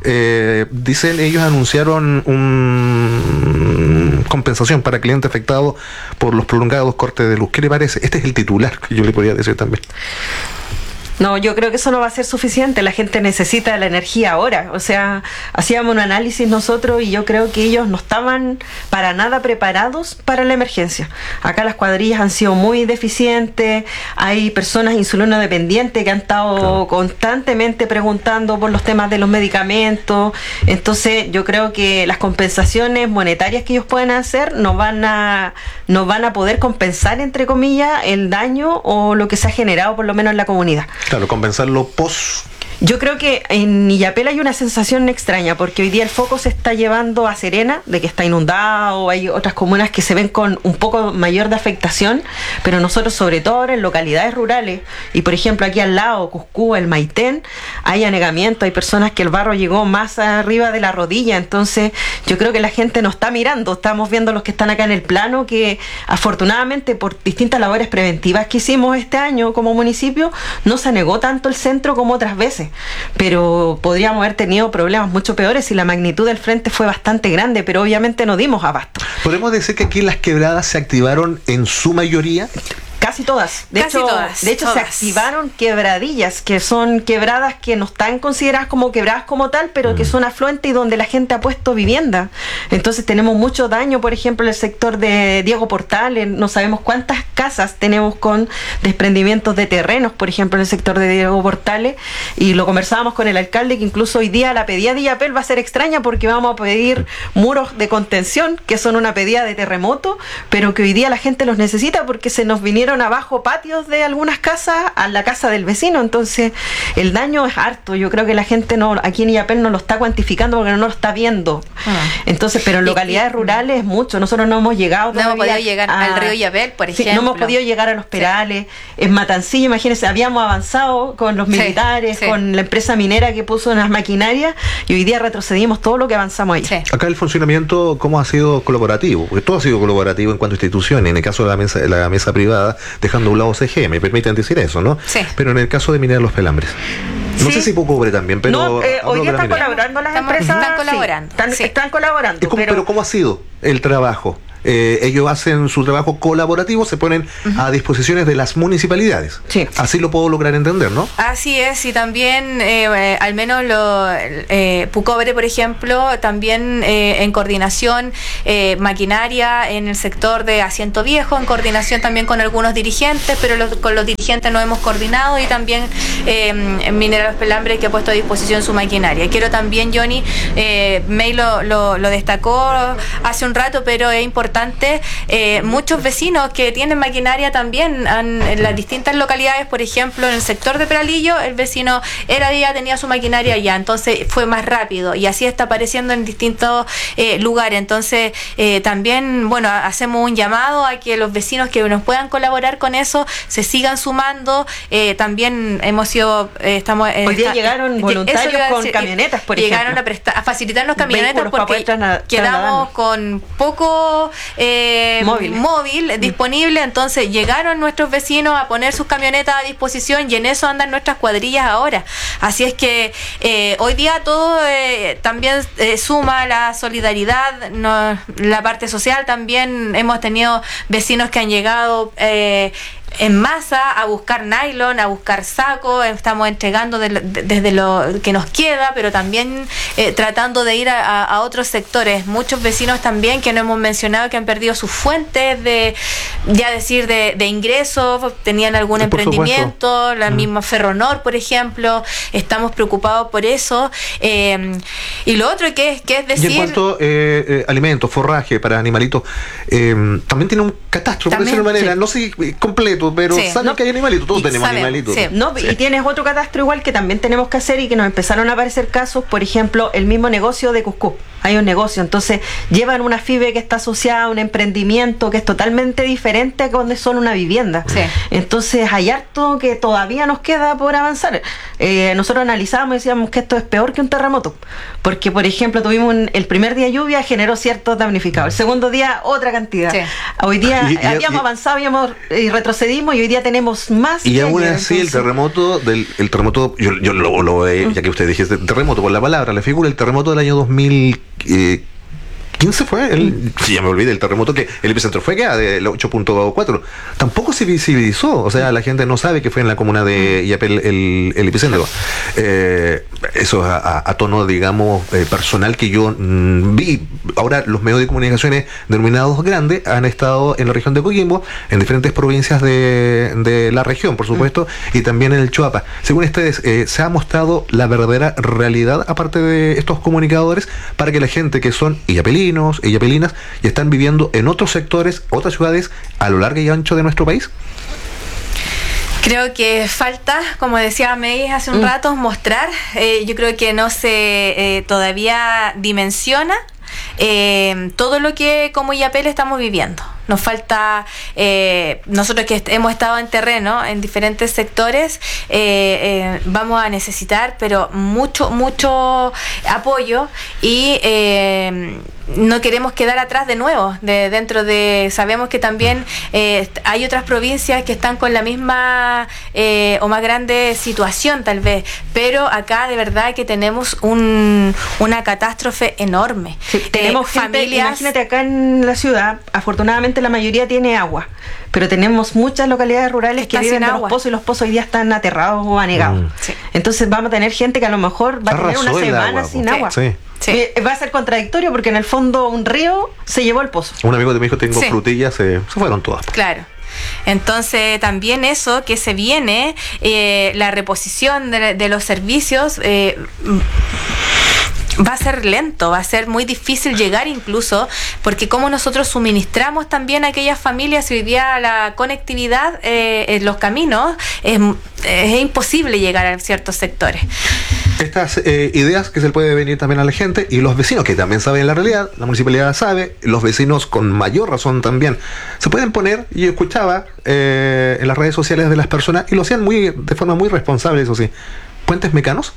Eh, dicen, ellos anunciaron un compensación para clientes afectados por los prolongados cortes de luz. ¿Qué le parece? Este es el titular que yo le podría decir también. No, yo creo que eso no va a ser suficiente. La gente necesita la energía ahora. O sea, hacíamos un análisis nosotros y yo creo que ellos no estaban para nada preparados para la emergencia. Acá las cuadrillas han sido muy deficientes. Hay personas insulinodependientes que han estado claro. constantemente preguntando por los temas de los medicamentos. Entonces, yo creo que las compensaciones monetarias que ellos pueden hacer no van a, no van a poder compensar, entre comillas, el daño o lo que se ha generado, por lo menos en la comunidad. Claro, compensarlo pos... Yo creo que en Illapel hay una sensación extraña, porque hoy día el foco se está llevando a Serena, de que está inundado, hay otras comunas que se ven con un poco mayor de afectación, pero nosotros, sobre todo ahora en localidades rurales, y por ejemplo aquí al lado, Cuscú, el Maitén, hay anegamiento, hay personas que el barro llegó más arriba de la rodilla. Entonces yo creo que la gente no está mirando, estamos viendo los que están acá en el plano, que afortunadamente por distintas labores preventivas que hicimos este año como municipio, no se anegó tanto el centro como otras veces. Pero podríamos haber tenido problemas mucho peores y la magnitud del frente fue bastante grande, pero obviamente no dimos abasto. ¿Podemos decir que aquí las quebradas se activaron en su mayoría? Casi casi todas. De Casi hecho, todas, de hecho todas. se activaron quebradillas, que son quebradas que no están consideradas como quebradas como tal, pero mm. que son afluentes y donde la gente ha puesto vivienda. Entonces tenemos mucho daño, por ejemplo, en el sector de Diego Portales. No sabemos cuántas casas tenemos con desprendimientos de terrenos, por ejemplo, en el sector de Diego Portales. Y lo conversábamos con el alcalde, que incluso hoy día la pedida de IAPEL va a ser extraña porque vamos a pedir muros de contención, que son una pedida de terremoto, pero que hoy día la gente los necesita porque se nos vinieron abajo patios de algunas casas a la casa del vecino. Entonces el daño es harto. Yo creo que la gente no aquí en IAPEL no lo está cuantificando porque no lo está viendo. Ah. Entonces, pero en localidades y, rurales es mucho. Nosotros no hemos llegado no hemos podido llegar a, al río IAPEL, por ejemplo. Sí, no hemos podido llegar a Los Perales. Sí. En Matancillo, imagínense, habíamos avanzado con los militares, sí, sí. con la empresa minera que puso unas maquinarias, y hoy día retrocedimos todo lo que avanzamos ahí. Sí. Acá el funcionamiento, ¿cómo ha sido colaborativo? Porque todo ha sido colaborativo en cuanto a instituciones. En el caso de la mesa, la mesa privada, dejando a un lado C G, me permiten decir eso, ¿no? Sí. Pero en el caso de Minera Los Pelambres. No sí. sé si Pocobre también, pero... No, eh, hoy día están colaborando las Estamos, empresas. Están colaborando. Sí, están, sí. están colaborando. Cómo, pero... pero ¿cómo ha sido el trabajo? Eh, ellos hacen su trabajo colaborativo, se ponen uh-huh. a disposiciones de las municipalidades. Sí. Así lo puedo lograr entender, ¿no? Así es, y también, eh, eh, al menos lo, eh, Pucobre, por ejemplo, también eh, en coordinación, eh, maquinaria en el sector de Asiento Viejo, en coordinación también con algunos dirigentes, pero los, con los dirigentes no hemos coordinado, y también eh, Minera Los Pelambres, que ha puesto a disposición su maquinaria. Quiero también, Johnny, eh, May lo, lo, lo destacó hace un rato, pero es importante Eh, muchos vecinos que tienen maquinaria también han, en las distintas localidades, por ejemplo, en el sector de Peralillo, el vecino era día, tenía su maquinaria ya, entonces fue más rápido, y así está apareciendo en distintos eh, lugares. Entonces eh, también, bueno, hacemos un llamado a que los vecinos que nos puedan colaborar con eso se sigan sumando. Eh, también hemos sido, eh, estamos eh, hoy día está, llegaron voluntarios con decir, camionetas, por llegaron ejemplo. a, prestar, a facilitarnos camionetas porque trasna, quedamos con poco Eh, móvil, móvil mm. disponible. Entonces llegaron nuestros vecinos a poner sus camionetas a disposición, y en eso andan nuestras cuadrillas ahora. Así es que eh, hoy día todo eh, también eh, suma la solidaridad, no, la parte social. También hemos tenido vecinos que han llegado eh, en masa a buscar nylon, a buscar saco. Estamos entregando de, de, desde lo que nos queda, pero también eh, tratando de ir a, a otros sectores. Muchos vecinos también que no hemos mencionado, que han perdido sus fuentes de, ya decir, de, de ingresos, tenían algún sí, emprendimiento, la mm. misma Ferronor, por ejemplo. Estamos preocupados por eso. Eh, y lo otro que es, que es decir... Y en cuanto a eh, eh, alimentos, forraje para animalitos, eh, también tiene un catástrofe, por decirlo de manera, sí. no sé, completo, pero sí, saben no, que hay animalitos, todos tenemos saben, animalitos. Sí. No, sí. Y tienes otro catastro igual que también tenemos que hacer, y que nos empezaron a aparecer casos, por ejemplo, el mismo negocio de Cuscú. Hay un negocio, entonces llevan una F I B E que está asociada a un emprendimiento que es totalmente diferente a donde son una vivienda. Sí. Entonces hay harto que todavía nos queda por avanzar. Eh, nosotros analizábamos y decíamos que esto es peor que un terremoto, porque por ejemplo tuvimos un, el primer día lluvia generó cierto damnificado, el segundo día otra cantidad. Sí. Hoy día y, y, habíamos y, avanzado, habíamos y retrocedimos, y hoy día tenemos más. Y aún así el terremoto del el terremoto yo, yo lo, lo eh, ya que usted dijiste terremoto por la palabra, la figura, el terremoto del año dos mil quince fue el, sí, ya me olvidé, el terremoto que el epicentro fue que del ocho punto cuatro, tampoco se visibilizó, o sea, la gente no sabe que fue en la comuna de IAPEL el, el epicentro. Eh, eso a, a, a tono, digamos, eh, personal que yo mmm, vi. Ahora los medios de comunicaciones denominados grandes han estado en la región de Coquimbo, en diferentes provincias de, de la región, por supuesto, y también en el Choapa. Según ustedes, eh, ¿se ha mostrado la verdadera realidad, aparte de estos comunicadores, para que la gente que son iapelinos y yapelinas y están viviendo en otros sectores, otras ciudades a lo largo y ancho de nuestro país? Creo que falta, como decía May hace un mm. rato, mostrar. Eh, yo creo que no se eh, todavía dimensiona eh, todo lo que como IAPEL estamos viviendo. Nos falta, eh, nosotros que hemos estado en terreno, en diferentes sectores, eh, eh, vamos a necesitar, pero mucho, mucho apoyo, y eh, no queremos quedar atrás de nuevo. De, dentro de, sabemos que también eh, hay otras provincias que están con la misma eh, o más grande situación tal vez, pero acá de verdad que tenemos un, una catástrofe enorme. Sí, tenemos eh, gente, familias. Imagínate acá en la ciudad, afortunadamente la mayoría tiene agua, pero tenemos muchas localidades rurales que Están viven sin de agua. los pozos y los pozos hoy día están aterrados o anegados. Mm. Sí. Entonces vamos a tener gente que a lo mejor va a tener Arrasó una el semana agua, sin po. agua. Sí. Sí. Eh, Va a ser contradictorio porque en el fondo un río se llevó el pozo. Un amigo de mi hijo, tengo Sí. frutillas, se, se fueron todas. Claro. Entonces también eso que se viene, eh, la reposición de, de los servicios eh, va a ser lento, va a ser muy difícil llegar incluso, porque como nosotros suministramos también a aquellas familias, y hoy día la conectividad eh, en los caminos es, es imposible llegar a ciertos sectores. Estas eh, ideas que se le puede venir también a la gente y los vecinos que también saben la realidad, la municipalidad sabe, los vecinos con mayor razón también, se pueden poner, y yo escuchaba eh, en las redes sociales de las personas, y lo hacían muy de forma muy responsable, eso sí, puentes mecanos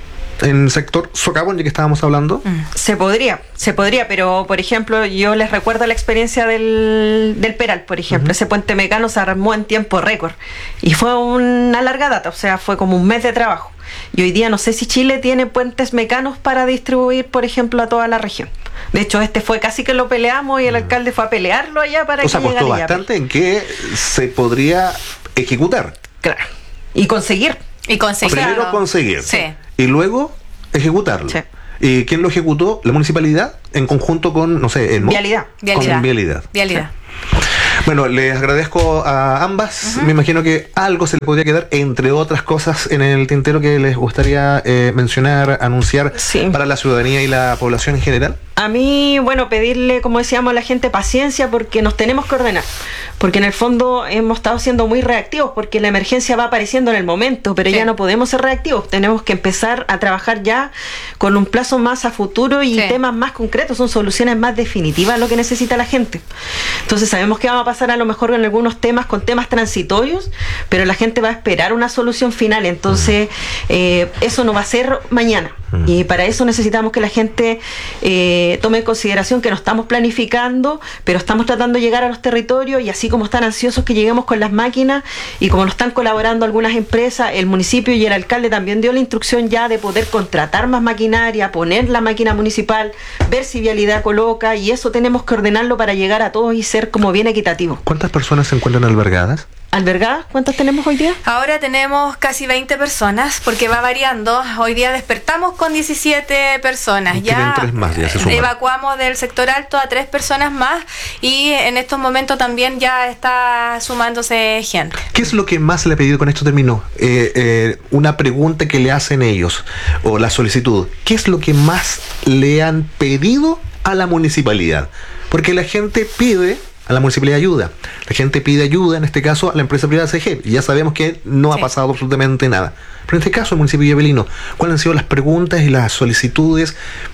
en el sector socavón, ya que estábamos hablando. Se podría, se podría, pero por ejemplo, yo les recuerdo la experiencia del, del Peral, por ejemplo. Uh-huh. Ese puente mecano se armó en tiempo récord y fue una larga data, o sea, fue como un mes de trabajo. Y hoy día no sé si Chile tiene puentes mecanos para distribuir, por ejemplo, a toda la región. De hecho, este fue casi que lo peleamos y el alcalde fue a pelearlo allá para o que sea, llegara. costó bastante en que se podría ejecutar. Claro. Y conseguir. Y conseguir. Primero conseguir. Sí. Y luego ejecutarlo. Sí. ¿Y quién lo ejecutó? La municipalidad en conjunto con, no sé, el Vialidad. Vialidad. Con Vialidad. Vialidad. Bueno, les agradezco a ambas. Uh-huh. Me imagino que algo se le podría quedar, entre otras cosas, en el tintero que les gustaría eh, mencionar, anunciar sí. para la ciudadanía y la población en general. A mí, bueno, pedirle, como decíamos, a la gente paciencia, porque nos tenemos que ordenar. Porque en el fondo hemos estado siendo muy reactivos, porque la emergencia va apareciendo en el momento, pero sí. ya no podemos ser reactivos. Tenemos que empezar a trabajar ya con un plazo más a futuro y sí. temas más concretos, son soluciones más definitivas a lo que necesita la gente. Entonces sabemos que vamos a pasar a lo mejor en algunos temas con temas transitorios, pero la gente va a esperar una solución final. Entonces eh, eso no va a ser mañana. Y para eso necesitamos que la gente eh, tome en consideración que no estamos planificando, pero estamos tratando de llegar a los territorios, y así como están ansiosos que lleguemos con las máquinas y como nos están colaborando algunas empresas, el municipio y el alcalde también dio la instrucción ya de poder contratar más maquinaria, poner la máquina municipal, ver si Vialidad coloca, y eso tenemos que ordenarlo para llegar a todos y ser como bien equitativo. ¿Cuántas personas se encuentran albergadas? ¿Albergadas? ¿Cuántas tenemos hoy día? Ahora tenemos casi veinte personas, porque va variando. Hoy día despertamos con diecisiete personas. Ya, tres más, ya se suman. Evacuamos del sector alto a tres personas más, y en estos momentos también ya está sumándose gente. ¿Qué es lo que más le ha pedido? Con esto terminó. Eh, eh, una pregunta que le hacen ellos, o la solicitud. ¿Qué es lo que más le han pedido a la municipalidad? Porque la gente pide a la municipalidad ayuda. La gente pide ayuda, en este caso, a la empresa privada C G. Y ya sabemos que no sí. ha pasado absolutamente nada. Pero en este caso, el municipio de Villalpilino, ¿cuáles han sido las preguntas y las solicitudes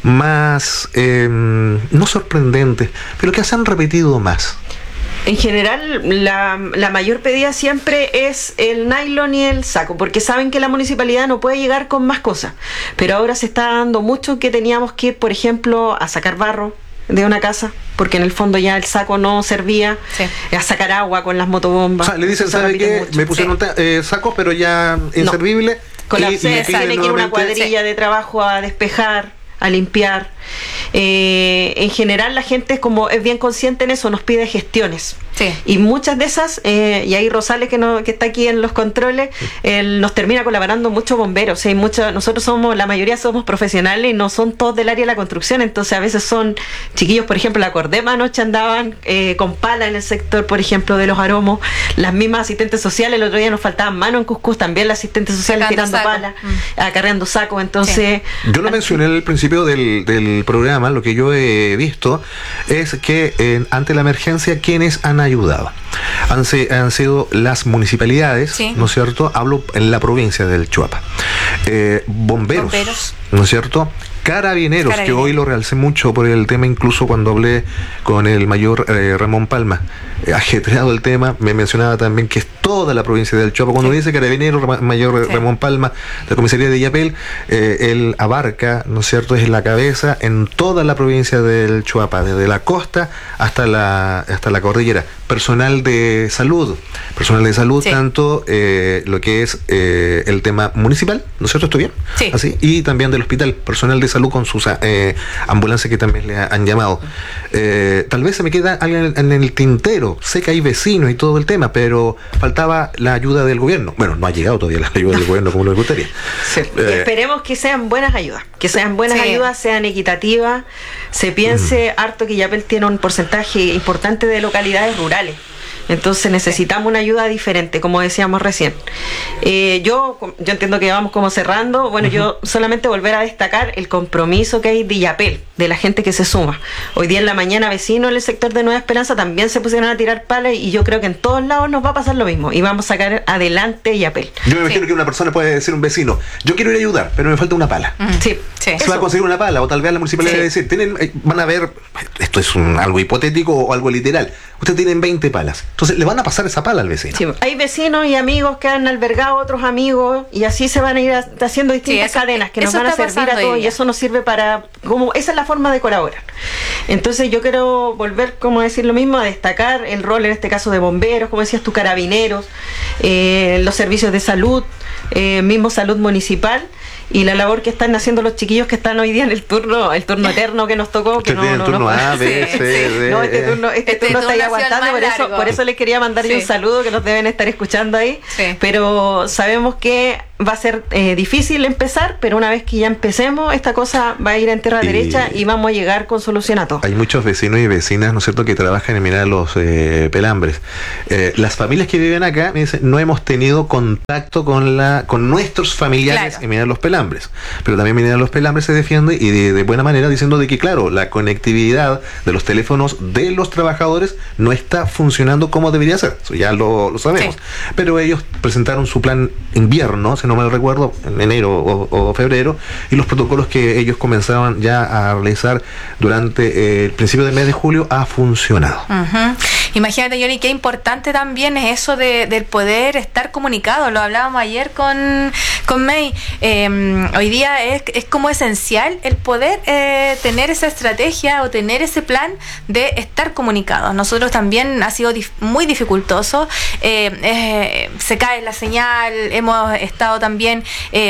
más, eh, no sorprendentes, pero que se han repetido más? En general, la, la mayor pedida siempre es el nylon y el saco, porque saben que la municipalidad no puede llegar con más cosas. Pero ahora se está dando mucho que teníamos que ir, por ejemplo, a sacar barro de una casa, porque en el fondo ya el saco no servía, sí. a sacar agua con las motobombas. O sea, le dicen, ¿sabe qué? Me pusieron sí. eh, sacos, pero ya inservible. No. Con la tiene que ir una cuadrilla sí. de trabajo a despejar, a limpiar. Eh, en general la gente es como es bien consciente en eso, nos pide gestiones. Sí. Y muchas de esas, eh, y ahí Rosales que, no, que está aquí en los controles, él nos termina colaborando muchos bomberos. O sea, hay mucho, nosotros somos, la mayoría somos profesionales y no son todos del área de la construcción, entonces a veces son chiquillos, por ejemplo, la Cordema anoche andaban eh, con pala en el sector, por ejemplo, de los aromos, las mismas asistentes sociales, el otro día nos faltaban manos en Cuscús, también las asistentes sociales tirando pala, mm. acarreando sacos, entonces... Sí. Yo lo mencioné al principio del, del programa, lo que yo he visto es que eh, ante la emergencia, quienes han ayudado han, se, han sido las municipalidades, sí. ¿no es cierto? Hablo en la provincia del Choapa. Eh, bomberos, bomberos, ¿no es cierto? Carabineros, Carabineros, que hoy lo realcé mucho por el tema, incluso cuando hablé con el mayor eh, Ramón Palma, eh, ajetreado el tema, me mencionaba también que toda la provincia del Choapa. Cuando sí. dice Carabinero Mayor sí. Ramón Palma, la comisaría de Illapel, eh, él abarca, ¿no es cierto?, es la cabeza en toda la provincia del Choapa, desde la costa hasta la hasta la cordillera. Personal de salud, personal de salud, sí. tanto eh, lo que es eh, el tema municipal, ¿no es cierto? ¿Estoy bien? Sí. Así, y también del hospital, personal de salud con sus eh, ambulancias que también le han llamado. Eh, tal vez se me queda alguien en el tintero, sé que hay vecinos y todo el tema, pero faltaba la ayuda del gobierno. Bueno, no ha llegado todavía la ayuda del gobierno como nos gustaría. Sí. Eh, esperemos que sean buenas ayudas, que sean buenas sí. ayudas, sean equitativas, se piense mm. harto que Illapel tiene un porcentaje importante de localidades rurales. Entonces necesitamos una ayuda diferente, como decíamos recién. Eh, yo, yo entiendo que vamos como cerrando. Bueno, uh-huh. yo solamente volver a destacar el compromiso que hay de Illapel, de la gente que se suma. Hoy día en la mañana vecinos en el sector de Nueva Esperanza también se pusieron a tirar palas y yo creo que en todos lados nos va a pasar lo mismo y vamos a sacar adelante Illapel. Yo me imagino sí. que una persona puede decir, un vecino, yo quiero ir a ayudar, pero me falta una pala. Uh-huh. Sí, sí. Se va a conseguir una pala o tal vez la municipalidad sí. debe decir, tienen, van a ver, esto es un, algo hipotético o algo literal, ustedes tienen veinte palas. Entonces le van a pasar esa pala al vecino. Sí, hay vecinos y amigos que han albergado a otros amigos y así se van a ir haciendo distintas sí, eso, cadenas que nos van a servir a todos y eso nos sirve para, como esa es la forma de colaborar. Entonces yo quiero volver, como decir lo mismo, a destacar el rol en este caso de bomberos, como decías tú, carabineros, eh, los servicios de salud, eh, mismo salud municipal. Y la labor que están haciendo los chiquillos que están hoy día en el turno, el turno eterno que nos tocó, que no, el no, turno no, A, B, C, D, no, este turno, este este turno está ahí aguantando, por eso, por eso les quería mandarle sí. un saludo que nos deben estar escuchando ahí, sí. pero sabemos que va a ser eh, difícil empezar, pero una vez que ya empecemos, esta cosa va a ir en tierra y derecha y vamos a llegar con solución a todo. Hay muchos vecinos y vecinas, ¿no es cierto?, que trabajan en mirar los eh, pelambres. Eh, las familias que viven acá me dicen, no hemos tenido contacto con la con nuestros familiares claro. en mirar los pelambres, pero también mirar los pelambres se defiende y de, de buena manera diciendo de que, claro, la conectividad de los teléfonos de los trabajadores no está funcionando como debería ser, eso ya lo, lo sabemos, sí. pero ellos presentaron su plan invierno, si no mal recuerdo, en enero o, o febrero, y los protocolos que ellos comenzaron ya a realizar durante eh, el principio del mes de julio ha funcionado. Uh-huh. Imagínate, Johnny, qué importante también es eso de, del poder estar comunicado. Lo hablábamos ayer con, con May. Eh, hoy día es, es como esencial el poder eh, tener esa estrategia o tener ese plan de estar comunicados. Nosotros también ha sido dif- muy dificultoso. Eh, eh, se cae la señal, hemos estado también eh,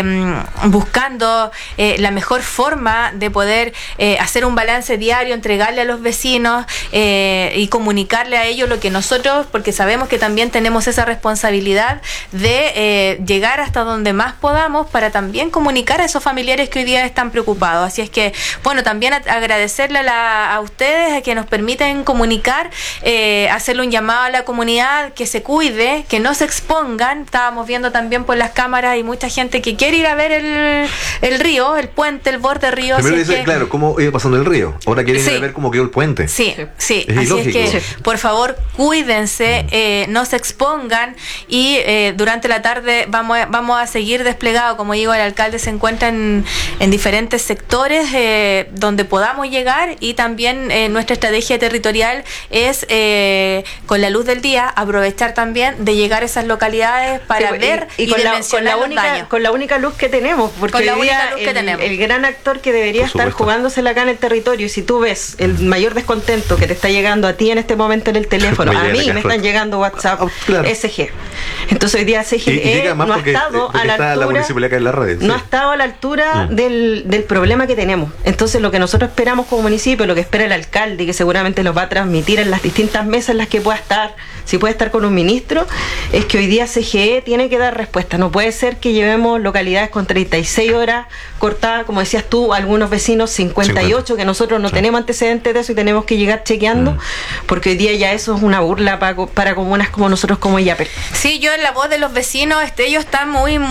buscando eh, la mejor forma de poder eh, hacer un balance diario, entregarle a los vecinos eh, y comunicarle a ellos lo que nosotros, porque sabemos que también tenemos esa responsabilidad de eh, llegar hasta donde más podamos para también comunicar a esos familiares que hoy día están preocupados. Así es que, bueno, también a, agradecerle a, la, a ustedes a que nos permiten comunicar, eh, hacerle un llamado a la comunidad que se cuide, que no se expongan. Estábamos viendo también por las cámaras, hay mucha gente que quiere ir a ver el, el río, el puente, el borde río. Primero dice, que, claro, cómo iba pasando el río. Ahora quieren sí. ir a ver cómo quedó el puente. Sí, sí. Es así ilógico. es que, sí. por favor, cuídense, eh, no se expongan y eh, durante la tarde vamos a, vamos a seguir desplegados. Como digo, el alcalde se encuentra en, en diferentes sectores eh, donde podamos llegar y también eh, nuestra estrategia territorial es, eh, con la luz del día, aprovechar también de llegar a esas localidades para sí, ver y, y, y con, la, con, la única, con la única luz que tenemos, porque con la hoy día única luz el, que tenemos. el gran actor que debería estar jugándosela acá en el territorio, y si tú ves el mayor descontento que te está llegando a ti en este momento en el teléfono, a mí me están llegando WhatsApp, oh, claro. S G. Entonces hoy día S G y, y no ha estado a la altura, la en la red, sí. no ha estado a la altura mm. del, del problema que tenemos. Entonces lo que nosotros esperamos como municipio, lo que espera el alcalde, y que seguramente los va a transmitir en las distintas mesas en las que pueda estar, si puede estar con un ministro, es que hoy día C G E tiene que dar respuesta. No puede ser que llevemos localidades con treinta y seis horas cortadas, como decías tú, algunos vecinos cincuenta y ocho, que nosotros no sí. tenemos antecedentes de eso y tenemos que llegar chequeando, mm. porque hoy día ya eso es una burla para, para comunas como nosotros, como Illapel. Sí, yo en la voz de los vecinos, este, ellos están muy, muy molestos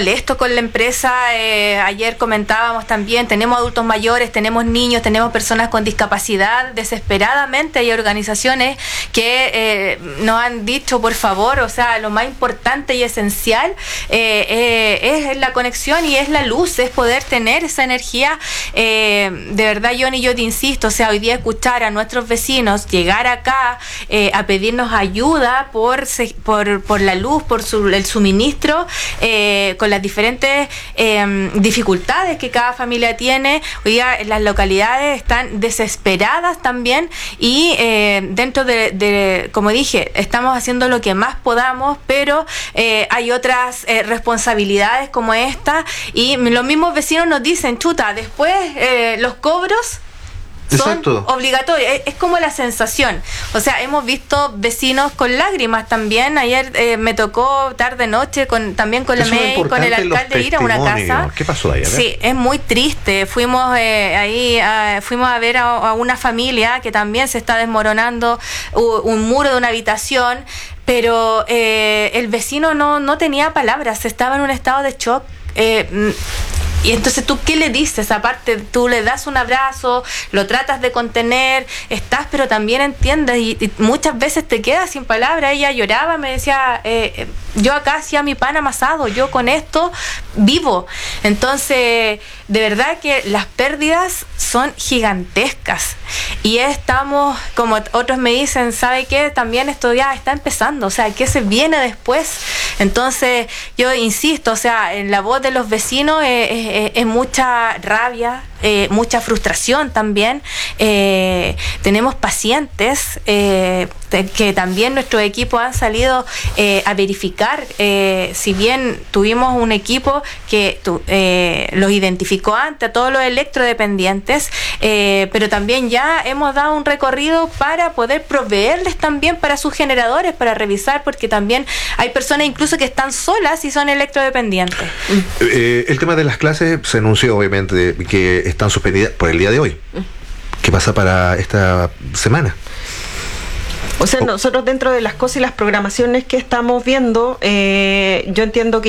molesto con la empresa. Eh, ayer comentábamos también, tenemos adultos mayores, tenemos niños, tenemos personas con discapacidad. Desesperadamente hay organizaciones que eh, nos han dicho, por favor, o sea, lo más importante y esencial eh, eh, es la conexión y es la luz, es poder tener esa energía. Eh, de verdad, Johnny, yo te insisto, o sea, hoy día escuchar a nuestros vecinos llegar acá eh, a pedirnos ayuda por, por, por la luz, por su, el suministro, eh, con las diferentes eh, dificultades que cada familia tiene. Hoy día las localidades están desesperadas también y eh, dentro de, de, como dije, estamos haciendo lo que más podamos, pero eh, hay otras eh, responsabilidades como esta y los mismos vecinos nos dicen, chuta, después eh, los cobros son Exacto. obligatorios, es, es como la sensación. O sea, hemos visto vecinos con lágrimas también. Ayer eh, me tocó tarde noche con también con la M E I, con el alcalde, ir a una casa. ¿Qué pasó ahí? Sí, es muy triste. Fuimos eh, ahí, a, fuimos a ver a, a una familia que también se está desmoronando uh, un muro de una habitación, pero eh, el vecino no, no tenía palabras, estaba en un estado de shock. Eh, Y entonces tú, ¿qué le dices? Aparte, tú le das un abrazo, lo tratas de contener, estás, pero también entiendes y, y muchas veces te quedas sin palabras. Ella lloraba, me decía, eh, yo acá hacía mi pan amasado, yo con esto vivo. Entonces, de verdad que las pérdidas son gigantescas y estamos, como otros me dicen, ¿sabe qué? También esto ya está empezando, o sea, ¿qué se viene después? Entonces, yo insisto, o sea, en la voz de los vecinos es, es, es mucha rabia, eh, mucha frustración también. Eh, tenemos pacientes eh, que también nuestros equipos han salido eh, a verificar, eh, si bien tuvimos un equipo que tu, eh, los identificó antes a todos los electrodependientes, eh, pero también ya hemos dado un recorrido para poder proveerles también para sus generadores, para revisar, porque también hay personas incluso que están solas y son electrodependientes. Eh, el tema de las clases se anunció obviamente que están suspendidas por el día de hoy. ¿Qué pasa para esta semana? O sea, nosotros dentro de las cosas y las programaciones que estamos viendo, eh, yo entiendo que